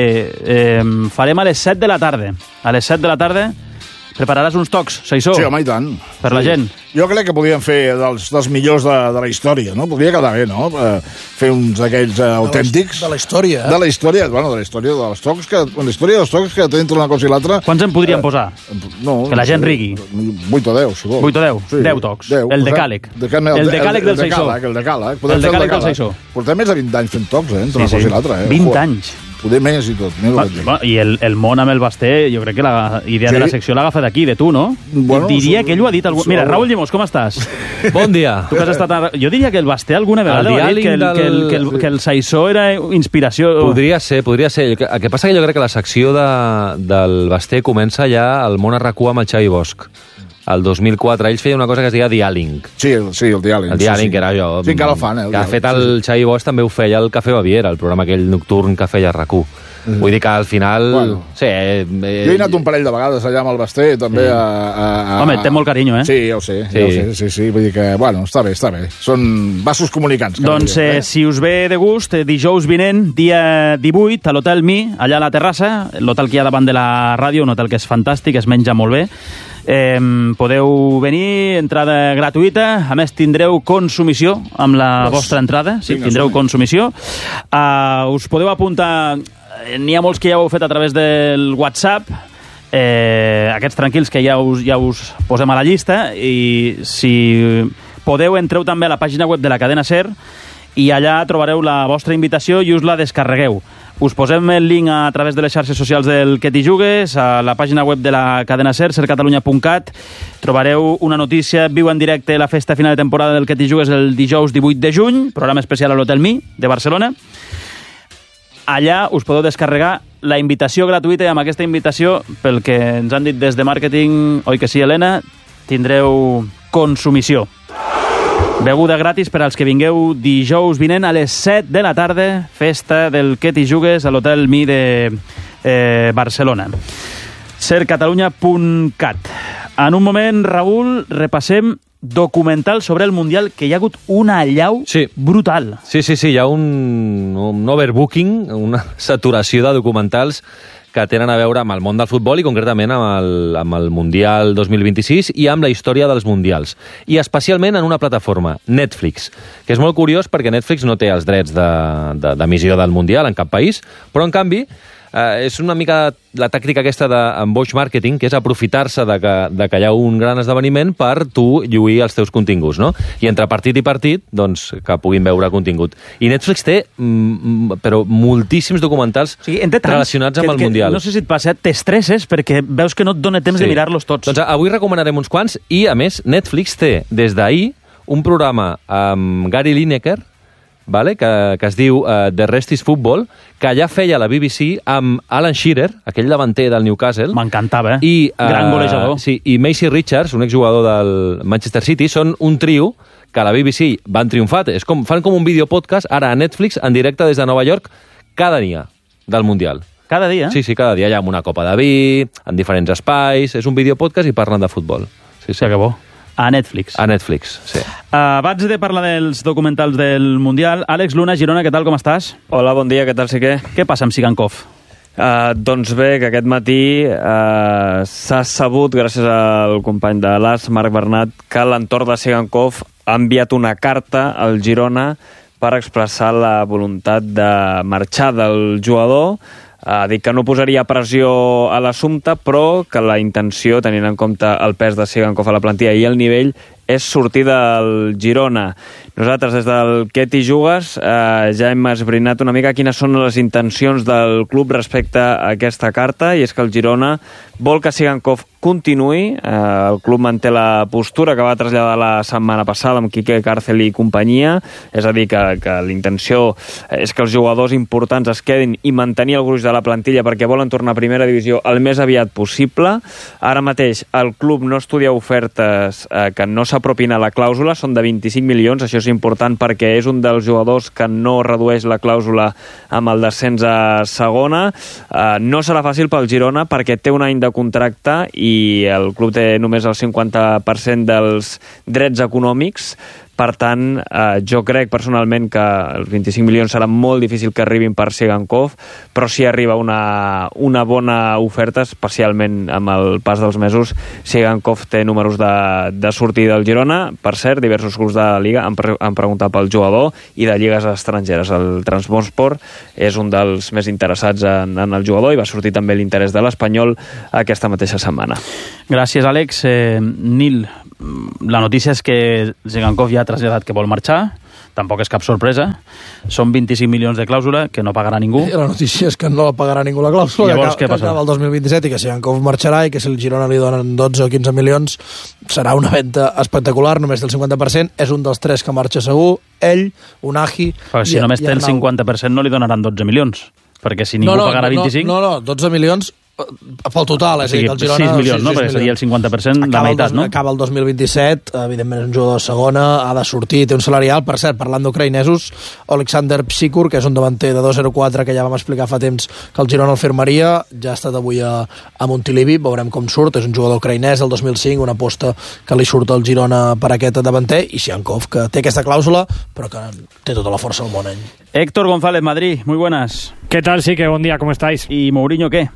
[SPEAKER 1] eh, farem a les set de la tarda. A les set de la tarda prepararàs uns tocs, Saissó?
[SPEAKER 32] Sí, home, i tant.
[SPEAKER 1] Per
[SPEAKER 32] sí.
[SPEAKER 1] la gent.
[SPEAKER 32] Jo crec que podríem fer dels, dels millors de, de la història, no? Podria quedar bé, no? Eh, fer uns d'aquells eh, autèntics.
[SPEAKER 4] De la història, eh?
[SPEAKER 32] De la història, bueno, de la història dels tocs, que, la història dels tocs que entre una cosa i l'altra...
[SPEAKER 1] Quants en podríem eh, posar?
[SPEAKER 32] No,
[SPEAKER 1] que la gent rigui.
[SPEAKER 32] vuit o deu, si vols.
[SPEAKER 1] vuit o deu? Sí. deu tocs. deu. El decàleg.
[SPEAKER 32] De, el,
[SPEAKER 1] el decàleg del Saissó.
[SPEAKER 32] El decàleg,
[SPEAKER 1] el decàleg del Saissó.
[SPEAKER 32] Portem més de vint anys fent tocs, eh? Entre
[SPEAKER 1] sí,
[SPEAKER 32] una cosa
[SPEAKER 1] sí.
[SPEAKER 32] i l'altra, eh?
[SPEAKER 1] vint anys.
[SPEAKER 32] Poder més i tot.
[SPEAKER 1] Va, va, I el, el món amb el Basté, jo crec que la idea sí. de la secció l'agafa d'aquí, de tu, no?
[SPEAKER 32] Bueno,
[SPEAKER 1] diria
[SPEAKER 32] so,
[SPEAKER 1] que ell ho ha dit... Algú...
[SPEAKER 32] So,
[SPEAKER 1] Mira, Raúl Llimós, com estàs?
[SPEAKER 6] Bon dia.
[SPEAKER 1] Tu que has estat a... Jo diria que el Basté alguna vegada ha dit que el, del... que, el, que, el, que el Saissó era inspiració...
[SPEAKER 6] Podria ser, podria ser. El que, el que passa que jo crec que la secció de, del Basté comença ja al món a RAC u amb el Xavi Bosch. El dos mil quatre, ells feien una cosa que es deia Diàling.
[SPEAKER 32] Sí, el, sí, el Diàling.
[SPEAKER 6] El Diàling,
[SPEAKER 32] sí, sí.
[SPEAKER 6] que era jo...
[SPEAKER 32] Sí, encara el fan, eh? El
[SPEAKER 6] que ha fet el sí. Xavi Bosch també ho feia el Cafè Baviera, el programa aquell nocturn que feia RAC u. Mm. Vull dir que al final... Bueno, sí, eh, eh,
[SPEAKER 32] jo he anat un parell de vegades allà amb el Basté, també sí. a, a, a...
[SPEAKER 1] Home, té molt carinyo, eh?
[SPEAKER 32] Sí, ja ho sé,
[SPEAKER 1] sí.
[SPEAKER 32] ja ho sé, sí, sí. Vull dir que, bueno, està bé, està bé. Són vasos comunicants.
[SPEAKER 1] Doncs,
[SPEAKER 32] dia,
[SPEAKER 1] eh,
[SPEAKER 32] eh?
[SPEAKER 1] si us ve de gust, eh, dijous vinent, dia divuit, a l'Hotel Mi, allà a la terrassa, l'hotel que hi ha davant de la ràdio, un hotel que és fantàstic, es menja molt bé. Eh, podeu venir, entrada gratuïta, a més tindreu consumició amb la pues, vostra entrada, sí, vinga, tindreu som. consumició. Uh, us podeu apuntar, n'hi ha molts que ja ho heu fet a través del WhatsApp, eh, aquests tranquils que ja us, ja us posem a la llista, i si podeu entreu també a la pàgina web de la cadena SER i allà trobareu la vostra invitació i us la descarregueu. Us posem el link a través de les xarxes socials del Què t'hi jugues, a la pàgina web de la cadena SER, ser catalunya punt cat. Trobareu una notícia, viu en directe la festa final de temporada del Què t'hi jugues el dijous divuit de juny, programa especial a l'Hotel Mi de Barcelona. Allà us podeu descarregar la invitació gratuïta i amb aquesta invitació, pel que ens han dit des de màrqueting, oi que sí, Helena, tindreu consumició. Beguda gratis per als que vingueu dijous vinent a les set de la tarda, festa del Què t'hi jugues a l'Hotel Mi de eh, Barcelona. ser catalunya punt cat. En un moment, Raül, repassem documental sobre el Mundial, que hi ha hagut una allau
[SPEAKER 6] sí.
[SPEAKER 1] brutal.
[SPEAKER 6] Sí, sí, sí, hi ha un, un overbooking, una saturació de documentals que tenen a veure amb el món del futbol i concretament amb el, amb el Mundial dos mil vint-i-sis i amb la història dels Mundials. I especialment en una plataforma, Netflix, que és molt curiós perquè Netflix no té els drets d'emissió de, de, del Mundial en cap país, però en canvi eh, és una mica la tàctica aquesta d'emboix marketing, que és aprofitar-se de, que, de que hi ha un gran esdeveniment per tu lluir els teus continguts, no? I entre partit i partit, doncs, que puguin veure contingut. I Netflix té, mm, però, moltíssims documentals sí, relacionats amb el
[SPEAKER 1] que,
[SPEAKER 6] Mundial.
[SPEAKER 1] No sé si et passa, t'estresses perquè veus que no et dona temps sí. de mirar-los tots.
[SPEAKER 6] Doncs avui recomanarem uns quants i, a més, Netflix té, des d'ahir, un programa amb Gary Lineker, vale? que, que es diu uh, The Rest is Football, que ja feia la B B C amb Alan Shearer, aquell davanter del Newcastle.
[SPEAKER 1] M'encantava, eh?
[SPEAKER 6] I, uh,
[SPEAKER 1] gran golejador.
[SPEAKER 6] Sí, i Macy Richards, un exjugador del Manchester City, són un trio que a la B B C van triomfar. És com, fan com un videopodcast, ara a Netflix, en directe des de Nova York, cada dia del Mundial.
[SPEAKER 1] Cada dia?
[SPEAKER 6] Sí, sí, cada dia hi ha una copa de vi, en diferents espais, és un videopodcast i parlen de futbol. Sí, sí.
[SPEAKER 1] Sí, que bo. A Netflix.
[SPEAKER 6] A Netflix, sí.
[SPEAKER 1] Uh, abans de parlar dels documentals del Mundial, Àlex Luna, Girona, què tal, com estàs?
[SPEAKER 7] Hola, bon dia, què tal, Siquer?
[SPEAKER 1] Què passa amb Sigankov?
[SPEAKER 7] Uh, doncs bé, que aquest matí uh, s'ha sabut, gràcies al company de l'A S, Marc Bernat, que l'entorn de Sigankov ha enviat una carta al Girona per expressar la voluntat de marxar del jugador. Ha dit que no posaria pressió a l'assumpte, però que la intenció, tenint en compte el pes de Sigankov a la plantilla i el nivell, és sortir del Girona. Nosaltres, des del Què t'hi jugues, eh, ja hem esbrinat una mica quines són les intencions del club respecte a aquesta carta, i és que el Girona vol que Sigankov continuï. Eh, el club manté la postura que va traslladar la setmana passada amb Quique Cárcel i companyia, és a dir, que, que l'intenció és que els jugadors importants es quedin i mantenir el gruix de la plantilla perquè volen tornar a primera divisió el més aviat possible. Ara mateix el club no estudia ofertes eh, que no s'apropin a la clàusula, són de vint-i-cinc milions, això és important perquè és un dels jugadors que no redueix la clàusula amb el descens a segona. Eh, no serà fàcil pel Girona perquè té un any de contracte i el club té només el cinquanta per cent dels drets econòmics. Per tant, eh, jo crec personalment que els vint-i-cinc milions serà molt difícil que arribin per Sigankov, però si arriba una, una bona oferta, especialment amb el pas dels mesos, Sigankov té números de, de sortir del Girona. Per cert, diversos clubs de la Liga han, pre han preguntat pel jugador i de lligues estrangeres. El Trabzonspor és un dels més interessats en, en el jugador i va sortir també l'interès de l'Espanyol aquesta mateixa setmana.
[SPEAKER 1] Gràcies, Àlex. Eh, Nil, la notícia és que Sigankov ja ha traslladat que vol marxar, tampoc és cap sorpresa, són vint-i-cinc milions de clàusula que no pagarà ningú.
[SPEAKER 4] I la notícia és que no la pagarà ningú la clàusula,
[SPEAKER 1] llavors,
[SPEAKER 4] que, que acaba el dos mil vint-i-set i que Sigankov marxarà i que si el Girona li donen dotze o quinze milions serà una venda espectacular, només del cinquanta per cent, és un dels tres que marxa segur, ell, Unagi...
[SPEAKER 1] Però si
[SPEAKER 4] i,
[SPEAKER 1] només té el cinquanta per cent no li donaran dotze milions, perquè si ningú
[SPEAKER 4] no, no,
[SPEAKER 1] pagarà vint-i-cinc...
[SPEAKER 4] No, no, no, dotze milions pel total, és
[SPEAKER 1] o sigui,
[SPEAKER 4] a dir, que el Girona...
[SPEAKER 1] sis milions, no? Perquè seria el cinquanta per cent, la meitat, no?
[SPEAKER 4] Acaba el dos mil vint-i-set, evidentment és un jugador de segona, ha de sortir, té un salari alt. Per cert, parlant d'ucraïnesos, Oleksandr Psikur, que és un davanter de dos zero quatre, que ja vam explicar fa temps que el Girona el firmaria, ja ha estat avui a, a Montilivi, veurem com surt, és un jugador ucraïnès del dos mil cinc, una aposta que li surt al Girona per aquest davanter, i Sigankov, que té aquesta clàusula, però que té tota la força del món, ell.
[SPEAKER 1] Héctor González, Madrid, muy buenas.
[SPEAKER 8] ¿Qué tal? Sí, que buen día, ¿cómo estáis?
[SPEAKER 1] ¿Y Mourinho qué?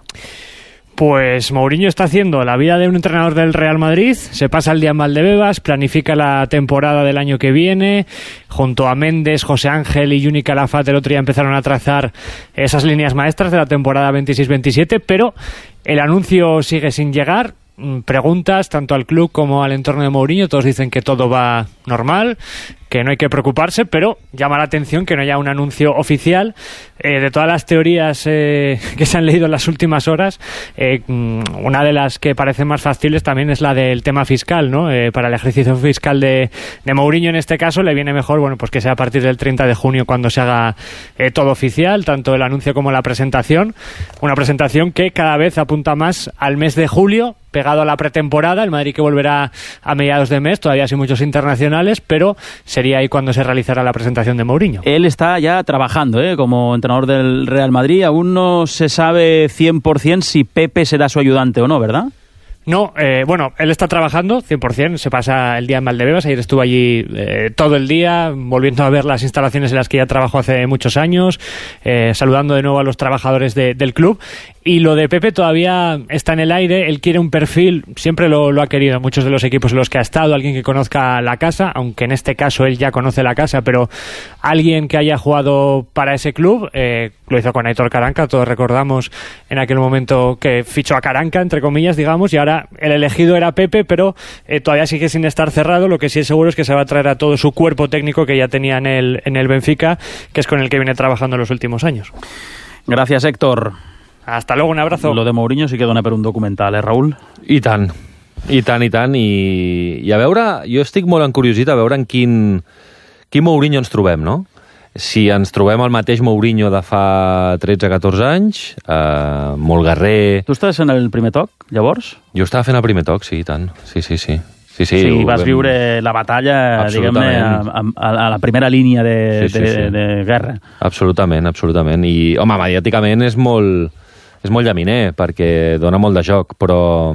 [SPEAKER 8] Pues Mourinho está haciendo la vida de un entrenador del Real Madrid, se pasa el día en Valdebebas, planifica la temporada del año que viene, junto a Méndez, José Ángel y Juni Calafate el otro día empezaron a trazar esas líneas maestras de la temporada veintiséis veintisiete, pero el anuncio sigue sin llegar. Preguntas tanto al club como al entorno de Mourinho, todos dicen que todo va normal, que no hay que preocuparse, pero llama la atención que no haya un anuncio oficial. Eh, de todas las teorías eh, que se han leído en las últimas horas, eh, una de las que parecen más factibles también es la del tema fiscal, ¿no? Eh, para el ejercicio fiscal de, de Mourinho en este caso le viene mejor, bueno, pues que sea a partir del treinta de junio cuando se haga eh, todo oficial, tanto el anuncio como la presentación. Una presentación que cada vez apunta más al mes de julio, pegado a la pretemporada, el Madrid que volverá a mediados de mes, todavía sin muchos internacionales, pero sería ahí cuando se realizará la presentación de Mourinho.
[SPEAKER 1] Él está ya trabajando ¿eh? como entrenador del Real Madrid, aún no se sabe cien por cien si Pepe será su ayudante o no, ¿verdad?
[SPEAKER 8] No, eh, bueno, él está trabajando cien por cien, se pasa el día en Valdebebas, ayer estuvo allí eh, todo el día, volviendo a ver las instalaciones en las que ya trabajó hace muchos años, eh, saludando de nuevo a los trabajadores de, del club. Y lo de Pepe todavía está en el aire, él quiere un perfil, siempre lo, lo ha querido en muchos de los equipos en los que ha estado, alguien que conozca la casa, aunque en este caso él ya conoce la casa, pero alguien que haya jugado para ese club, eh, lo hizo con Aitor Karanka, todos recordamos en aquel momento que fichó a Karanka, entre comillas, digamos, y ahora el elegido era Pepe, pero eh, todavía sigue sin estar cerrado. Lo que sí es seguro es que se va a traer a todo su cuerpo técnico que ya tenía en el, en el Benfica, que es con el que viene trabajando en los últimos años.
[SPEAKER 1] Gracias, Héctor.
[SPEAKER 8] Hasta luego, un abrazo.
[SPEAKER 1] Lo de Mourinho sí que dona per un documental, eh, Raül?
[SPEAKER 6] I tant, i tant, i tant. I, i a veure, jo estic molt encuriosit a veure en quin, quin Mourinho ens trobem, no? Si ens trobem el mateix Mourinho de fa tretze catorze anys, eh, molt guerrer...
[SPEAKER 1] Tu estàs en el primer toc, llavors?
[SPEAKER 6] Jo estava fent el primer toc, sí, i tant. Sí, sí, sí. Sí, sí,
[SPEAKER 1] sí vas vam... viure la batalla, diguem-ne, a, a, a la primera línia de, sí, sí, de, sí. de, de guerra.
[SPEAKER 6] Absolutament, absolutament. I, home, mediàticament és molt, és molt llaminer, perquè dona molt de joc, però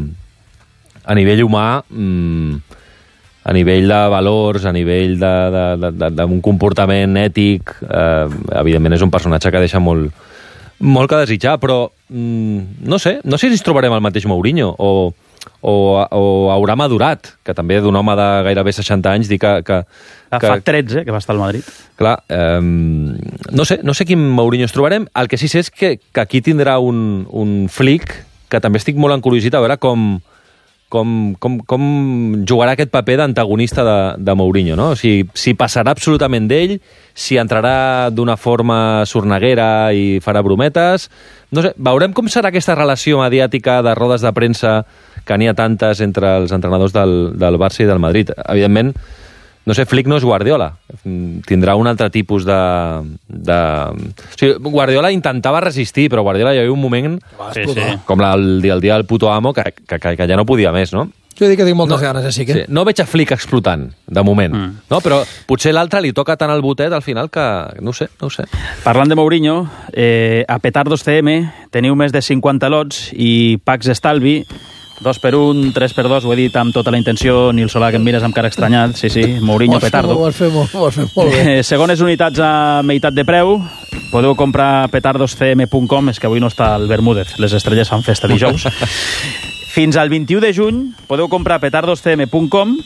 [SPEAKER 6] a nivell humà... Mmm, a nivell de valors, a nivell d'un comportament ètic, eh, evidentment és un personatge que deixa molt, molt que desitjar, però mm, no sé, no sé si ens trobarem el mateix Mourinho, o o, o haurà madurat, que també d'un home de gairebé seixanta anys dir que... que, que
[SPEAKER 1] fa tretze, que va estar al Madrid.
[SPEAKER 6] Clar, eh, no sé, no sé quin Mourinho ens trobarem. El que sí sé és que, que aquí tindrà un, un flic que també estic molt encuriosat a veure com, com, com, com jugarà aquest paper d'antagonista de, de Mourinho, no? O sigui, si passarà absolutament d'ell, si entrarà d'una forma sorneguera i farà brometes... No sé, veurem com serà aquesta relació mediàtica de rodes de premsa que n'hi ha tantes entre els entrenadors del, del Barça i del Madrid. Evidentment, no sé, Flick no és Guardiola. Tindrà un altre tipus de... de... O sigui, Guardiola intentava resistir, però Guardiola hi havia un moment,
[SPEAKER 4] sí, sí.
[SPEAKER 6] com el, el dia del puto amo, que, que, que ja no podia més, no?
[SPEAKER 4] Jo dic que tinc moltes
[SPEAKER 6] no,
[SPEAKER 4] ganes, així que...
[SPEAKER 6] Sí, no veig a Flick explotant, de moment, mm. no? Però potser l'altre li toca tant el botet al final que... No ho sé, no ho sé.
[SPEAKER 1] Parlant de Mourinho, eh, a Petardos C M teniu més de cinquanta lots i packs estalvi, dos per un, tres per dos, ho he dit amb tota la intenció, Nil Solà, que em mires amb cara estranyat, sí, sí, Mourinho Petardo.
[SPEAKER 4] Ho has fet molt, ho has fet molt bé.
[SPEAKER 1] Eh, segones unitats a meitat de preu, podeu comprar a petardos c m punt com, és que avui no està el Bermúdez, les estrelles fan festa dijous. Fins al vint-i-u de juny podeu comprar a petardos c m punt com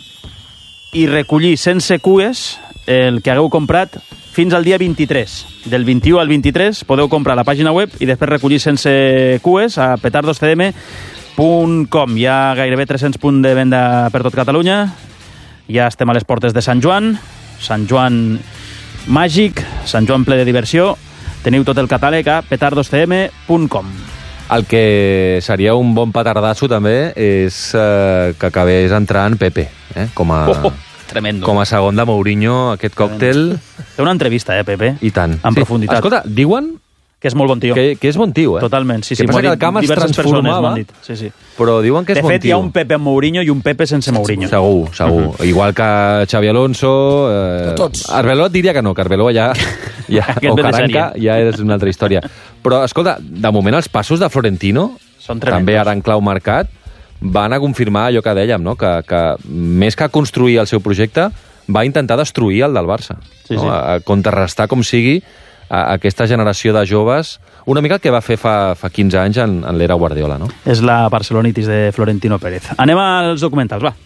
[SPEAKER 1] i recollir sense cues el que hagueu comprat fins al dia vint-i-tres. Del vint-i-u al vint-i-tres podeu comprar a la pàgina web i després recollir sense cues a petardos c m punt com. Hi ha gairebé tres-cents punts de venda per tot Catalunya. Ja estem a les portes de Sant Joan. Sant Joan màgic, Sant Joan ple de diversió. Teniu tot el catàleg a petardos c m punt com.
[SPEAKER 6] El que seria un bon petardasso també és eh, que acabés entrant Pepe, eh? com, a,
[SPEAKER 1] oh, tremendo.
[SPEAKER 6] com a segon de Mourinho, aquest còctel.
[SPEAKER 1] Té una entrevista, eh, Pepe?
[SPEAKER 6] I tant.
[SPEAKER 1] En
[SPEAKER 6] sí.
[SPEAKER 1] profunditat.
[SPEAKER 6] Escolta, diuen...
[SPEAKER 1] Que és molt bon tio.
[SPEAKER 6] Que, que és bon tio, eh?
[SPEAKER 1] Totalment, sí, sí.
[SPEAKER 6] Que passa que el camp es transformava,
[SPEAKER 1] sí, sí.
[SPEAKER 6] però diuen que és
[SPEAKER 1] de
[SPEAKER 6] bon tio.
[SPEAKER 1] De fet, hi ha un Pepe amb Mourinho i un Pepe sense Mourinho.
[SPEAKER 6] Segur, segur. Uh-huh. Igual que Xavi Alonso... Eh,
[SPEAKER 4] Tots.
[SPEAKER 6] Arbeloa diria que no, que Arbeloa ja... ja o Caranca ja és una altra història. Però, escolta, de moment els passos de Florentino, també ara en clau mercat, van a confirmar allò que dèiem, no? que, que més que construir el seu projecte, va intentar destruir el del Barça.
[SPEAKER 1] Sí,
[SPEAKER 6] no?
[SPEAKER 1] sí.
[SPEAKER 6] A contrarrestar, com sigui, a aquesta generació de joves, una mica el que va fer fa, fa quinze anys en, en l'era Guardiola, no?
[SPEAKER 1] És la barcelonitis de Florentino Pérez. Anem als documentals, va.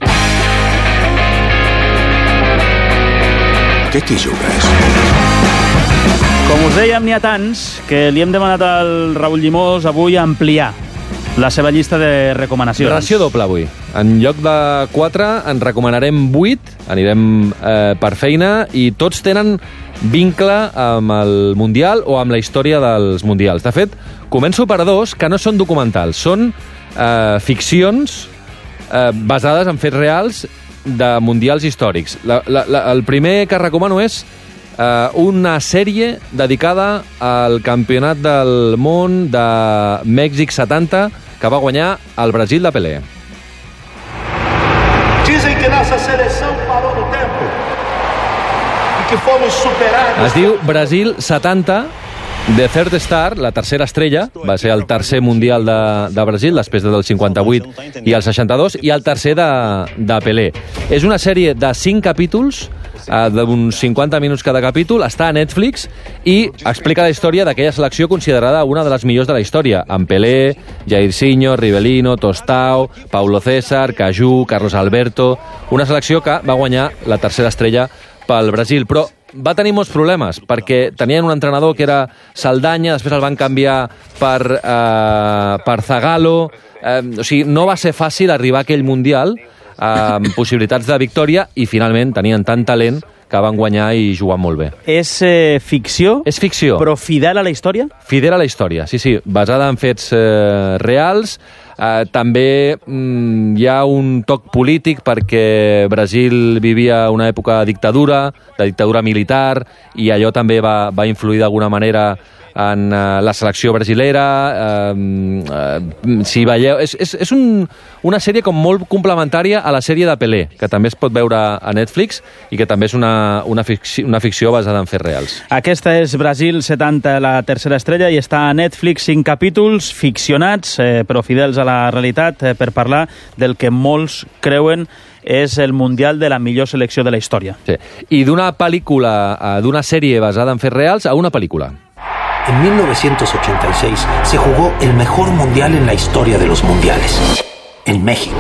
[SPEAKER 30] Què t'hi jugues?
[SPEAKER 1] Com us dèiem, n'hi ha tants que li hem demanat al Raül Llimós avui ampliar la seva llista de recomanacions.
[SPEAKER 6] Ració doble avui. En lloc de quatre, en recomanarem vuit, anirem eh, per feina, i tots tenen vincle amb el Mundial o amb la història dels Mundials. De fet, començo per dos que no són documentals, són eh, ficcions eh, basades en fets reals de Mundials històrics. La, la, la, el primer que recomano és eh, una sèrie dedicada al Campionat del Món de Mèxic setanta, que va guanyar el Brasil de Pelé.
[SPEAKER 9] Dizem que nossa seleção parou no tempo e que fomos superados.
[SPEAKER 6] Es diu Brasil setanta, The Third Star, la tercera estrella, va ser el tercer mundial de, de Brasil, després del cinquanta-vuit i el seixanta-dos, i el tercer de, de Pelé. És una sèrie de cinc capítols, eh, d'uns cinquanta minuts cada capítol, està a Netflix i explica la història d'aquella selecció considerada una de les millors de la història, amb Pelé, Jairzinho, Rivelino, Tostao, Paulo César, Cajú, Carlos Alberto, una selecció que va guanyar la tercera estrella pel Brasil, però va tenir molts problemes, perquè tenien un entrenador que era Saldanya, després el van canviar per, eh, per Zagallo, eh, o sigui, no va ser fàcil arribar a aquell Mundial eh, amb possibilitats de victòria, i finalment tenien tant talent que van guanyar i jugar molt bé.
[SPEAKER 1] És eh, ficció?
[SPEAKER 6] És ficció.
[SPEAKER 1] Però fidel a la història?
[SPEAKER 6] Fidel a la història, sí, sí, basada en fets eh, reals. Uh, també mm, hi ha un toc polític perquè Brasil vivia una època de dictadura, de dictadura militar, i allò també va, va influir d'alguna manera en uh, la selecció brasilera. Uh, uh, si veieu, és, és, és un, una sèrie com molt complementària a la sèrie de Pelé, que també es pot veure a Netflix i que també és una, una, ficció, una ficció basada en fets reals.
[SPEAKER 1] Aquesta és Brasil setanta, la tercera estrella, i està a Netflix, cinc capítols ficcionats, eh, però fidels a la realitat, eh, per parlar del que molts creuen és el Mundial de la millor selecció de la història.
[SPEAKER 6] Sí. I d'una pel·lícula, d'una sèrie basada en fets reals, a una pel·lícula.
[SPEAKER 10] En mil novecientos ochenta y seis se jugó el mejor mundial en la historia de los mundiales.
[SPEAKER 23] en México.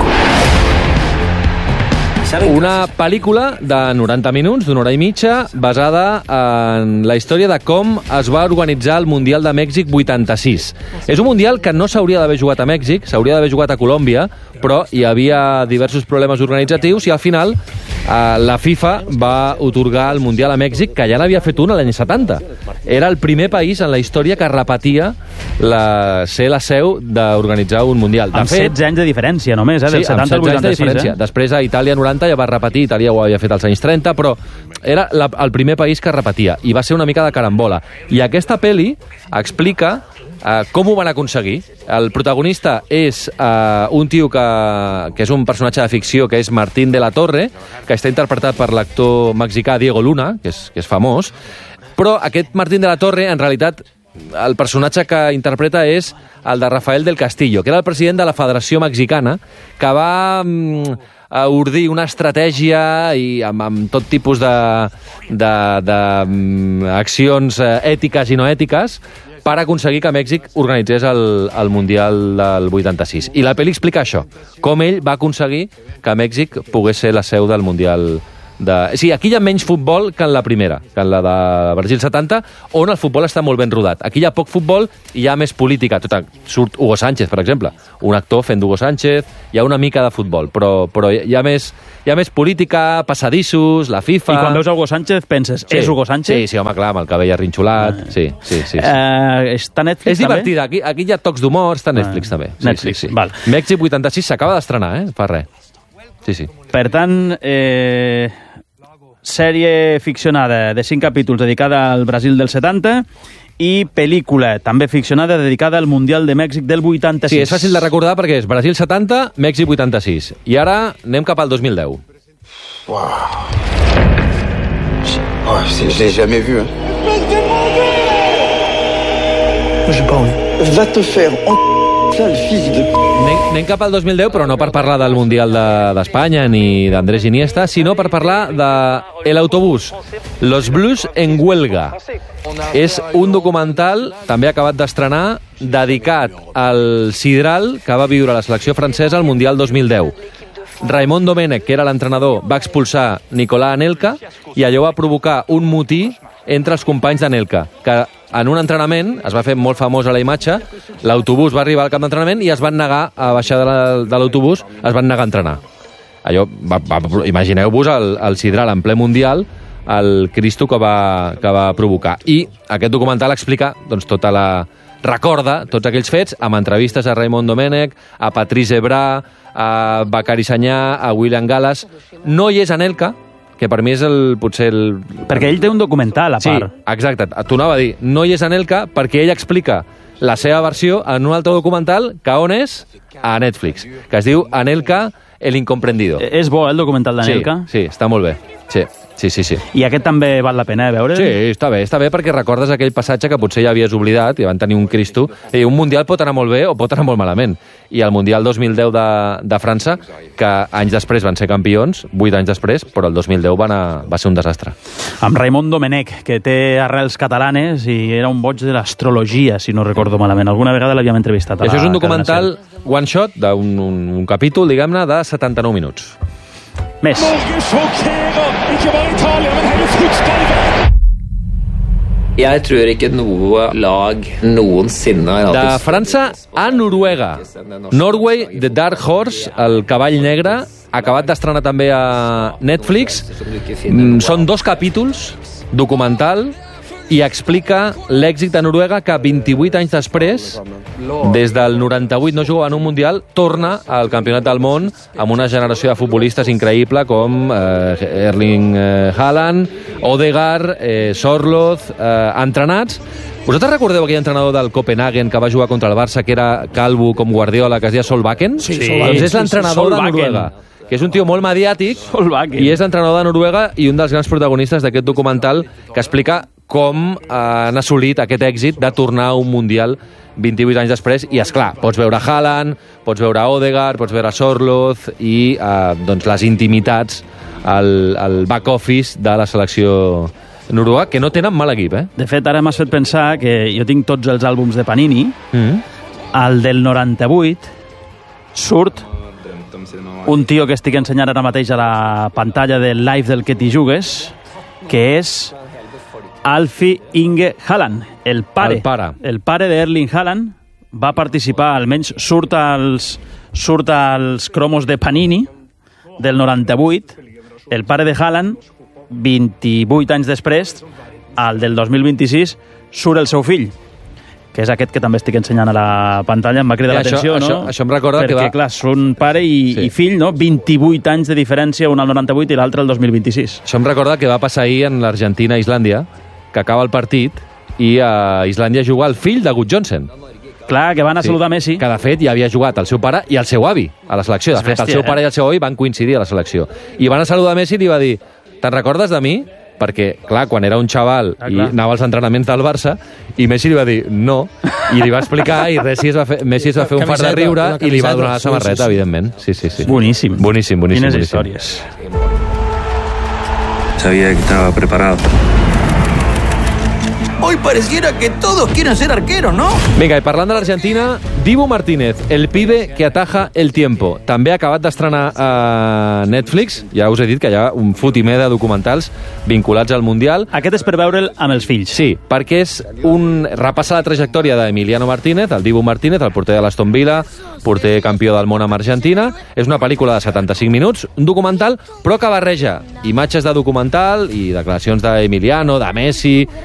[SPEAKER 6] Una pel·lícula de noranta minuts, d'una hora i mitja, basada en la història de com es va organitzar el Mundial de Mèxic vuitanta-sis. És un Mundial que no s'hauria d'haver jugat a Mèxic, s'hauria d'haver jugat a Colòmbia, però hi havia diversos problemes organitzatius i al final eh, la FIFA va otorgar el Mundial a Mèxic, que ja n'havia fet un l'any setanta. Era el primer país en la història que repetia la, ser la seu d'organitzar un Mundial. De
[SPEAKER 1] amb
[SPEAKER 6] fet,
[SPEAKER 1] setze anys de diferència només, eh? Del
[SPEAKER 6] sí,
[SPEAKER 1] setanta al vuitanta-sis.
[SPEAKER 6] Eh? Després a Itàlia noranta ja va repetir, Itàlia ho havia fet als anys trenta, però era la, el primer país que repetia, i va ser una mica de carambola. I aquesta pel·li explica Uh, com ho van aconseguir. El protagonista és uh, un tio que, que és un personatge de ficció, que és Martín de la Torre, que està interpretat per l'actor mexicà Diego Luna, que és, que és famós, però aquest Martín de la Torre, en realitat, el personatge que interpreta és el de Rafael del Castillo, que era el president de la Federació Mexicana, que va mm, a ordir una estratègia i amb, amb tot tipus d'accions ètiques i no ètiques per aconseguir que Mèxic organitzés el, el Mundial del vuitanta-sis. I la pel·li explica això, com ell va aconseguir que Mèxic pogués ser la seu del Mundial de... Sí, aquí hi ha menys futbol que en la primera, que en la de Brasil setanta, on el futbol està molt ben rodat. Aquí hi ha poc futbol i hi ha més política. Tot, surt Hugo Sánchez, per exemple, un actor fent d'Hugo Sánchez, hi ha una mica de futbol, però, però hi ha més... Hi ha més política, passadissos, la FIFA...
[SPEAKER 1] I quan veus Hugo Sánchez penses, sí, és Hugo Sánchez?
[SPEAKER 6] Sí, sí, home, clar, amb el cabell arrinxolat. Ah. Sí, sí, sí. sí.
[SPEAKER 1] Uh, està Netflix,
[SPEAKER 6] és divertida, aquí, aquí hi ha tocs d'humor, està Netflix, ah. també. Sí,
[SPEAKER 1] Netflix,
[SPEAKER 6] sí, sí.
[SPEAKER 1] Val.
[SPEAKER 6] Mèxic vuitanta-sis s'acaba d'estrenar, eh? Fa res. Sí, sí.
[SPEAKER 1] Per tant, eh, sèrie ficcionada de cinc capítols dedicada al Brasil del setanta i pel·lícula també ficcionada dedicada al Mundial de Mèxic del vuitanta-sis.
[SPEAKER 6] Sí, és fàcil de recordar perquè és Brasil setanta, Mèxic vuitanta-sis. I ara anem cap al dos mil deu.
[SPEAKER 29] Wow. Oh, je l'ai jamais vu. Hein.
[SPEAKER 10] J'ai pas envie. Va te faire en... sale fils de...
[SPEAKER 6] Anem, anem cap al dos mil deu, però no per parlar del Mundial d'Espanya de, ni d'Andrés Iniesta, sinó per parlar de El Autobús, Los Blues en Huelga. És un documental, també acabat d'estrenar, dedicat al sidral que va viure la selecció francesa al Mundial dos mil deu. Raimon Domènech, que era l'entrenador, va expulsar Nicolà Anelka i allò va provocar un motí entre els companys d'Anelka, que en un entrenament, es va fer molt famós a la imatge, l'autobús va arribar al camp d'entrenament i es van negar a baixar de l'autobús, es van negar a entrenar. Allò, va, va, imagineu-vos el, el sidral en ple mundial, el Cristo que va, que va provocar. I aquest documental explica doncs, tota la... recorda tots aquells fets amb entrevistes a Raimon Domènech, a Patrice Evra, a Bacari Sanyà, a William Gallas. No hi és Anelka, que per mi és el, potser el...
[SPEAKER 1] Perquè ell té un documental, a part.
[SPEAKER 6] Sí, exacte. T'ho anava a dir. No hi és Anelka perquè ell explica la seva versió en un altre documental que on és? A Netflix, que es diu Anelka, el incomprendido.
[SPEAKER 1] És bo, el documental d'Anelka?
[SPEAKER 6] Sí, sí, està molt bé. Sí. Sí, sí, sí.
[SPEAKER 1] I aquest també val la pena, eh, veure?
[SPEAKER 6] Sí, està bé, està bé perquè recordes aquell passatge que potser ja havies oblidat i van tenir un Cristo. I un Mundial pot anar molt bé o pot anar molt malament. I el Mundial dos mil deu de, de França, que anys després van ser campions, vuit anys després, però el dos mil deu va, anar, va ser un desastre.
[SPEAKER 1] Amb Raimon Domènech, que té arrels catalanes i era un boig de l'astrologia, si no recordo malament. Alguna vegada l'havíem entrevistat.
[SPEAKER 6] I això és un documental one shot, d'un un, un capítol, diguem-ne, de setanta-nou minuts.
[SPEAKER 1] Més.
[SPEAKER 11] Jeg tror ikke noe lag noensinne har
[SPEAKER 6] De França a Noruega. Norway, The Dark Horse, el cavall negre, acabat d'estrenar també a Netflix. Són dos capítols, documental, i explica l'èxit de Noruega que vint-i-vuit anys després, des del noranta-vuit no jugava en un Mundial, torna al Campionat del Món amb una generació de futbolistes increïble com eh, Erling eh, Haaland, Odegaard, eh, Sorloth, eh, entrenats. Vosaltres recordeu aquell entrenador del Copenhagen que va jugar contra el Barça, que era calvo com Guardiola, que es deia Solbakken?
[SPEAKER 1] Sí, sí.
[SPEAKER 6] Doncs és l'entrenador de Noruega, que és un tio molt mediàtic, i és l'entrenador de Noruega i un dels grans protagonistes d'aquest documental que explica com han assolit aquest èxit de tornar a un Mundial vint-i-vuit anys després. I, esclar, pots veure Haaland, pots veure Odegaard, pots veure Sorloth i eh, doncs les intimitats al, al back office de la selecció noruega, que no tenen mal equip, eh?
[SPEAKER 1] De fet, ara m'has fet pensar que jo tinc tots els àlbums de Panini. Mm-hmm. El del noranta-vuit surt un tio que estic ensenyant ara mateix a la pantalla del live del Que t'hi jugues, que és Alfie Inge Haaland, el pare.
[SPEAKER 6] El pare.
[SPEAKER 1] El pare d'Erling Haaland va participar, almenys surt als, surt als cromos de Panini del noranta-vuit. El pare de Haaland, vint-i-vuit anys després, al del dos mil vint-i-sis, surt el seu fill, que és aquest que també estic ensenyant a la pantalla. Em va cridar l'atenció, no?
[SPEAKER 6] Això, això em recorda
[SPEAKER 1] Perquè,
[SPEAKER 6] que va...
[SPEAKER 1] Perquè, clar, són pare i, sí. i fill, no? vint-i-vuit anys de diferència, un al noranta-vuit i l'altre al dos mil vint-i-sis.
[SPEAKER 6] Això em recorda que va passar ahir en l'Argentina-Islàndia, que acaba el partit, i a Islàndia juga el fill de Gudjohnsen.
[SPEAKER 1] Clar, que van a sí. saludar Messi.
[SPEAKER 6] Que, de fet, ja havia jugat el seu pare i el seu avi a la selecció. De fet, bèstia, el seu pare eh? i el seu avi van coincidir a la selecció. I van a saludar Messi i li va dir: te'n recordes de mi? Perquè, clar, quan era un xaval ah, i anava als entrenaments del Barça, i Messi li va dir no, i li va explicar, i Messi es va fer, Messi es va fer un fart de riure i li va donar la samarreta, sí, sí, sí. evidentment. Sí, sí, sí.
[SPEAKER 1] Boníssim.
[SPEAKER 6] Boníssim, boníssim.
[SPEAKER 1] Quines
[SPEAKER 6] boníssim.
[SPEAKER 1] històries.
[SPEAKER 3] Sabía que estaba preparado.
[SPEAKER 31] Hoy pareciera que todos quieren ser arqueros, ¿no?
[SPEAKER 6] Vinga, i parlant de l'Argentina, Dibu Martínez, el pibe que ataja el tiempo. També ha acabat d'estrenar a Netflix. Ja us he dit que hi ha un fotimer de documentals vinculats al Mundial.
[SPEAKER 1] Aquest és per veure'l amb els fills.
[SPEAKER 6] Sí, perquè és un... repassa la trajectòria d'Emiliano Martínez, el Dibu Martínez, el porter de l'Aston Villa, porter campió del món amb Argentina. És una pel·lícula de setanta-cinc minuts, un documental, però que barreja imatges de documental i declaracions d'Emiliano, de Messi,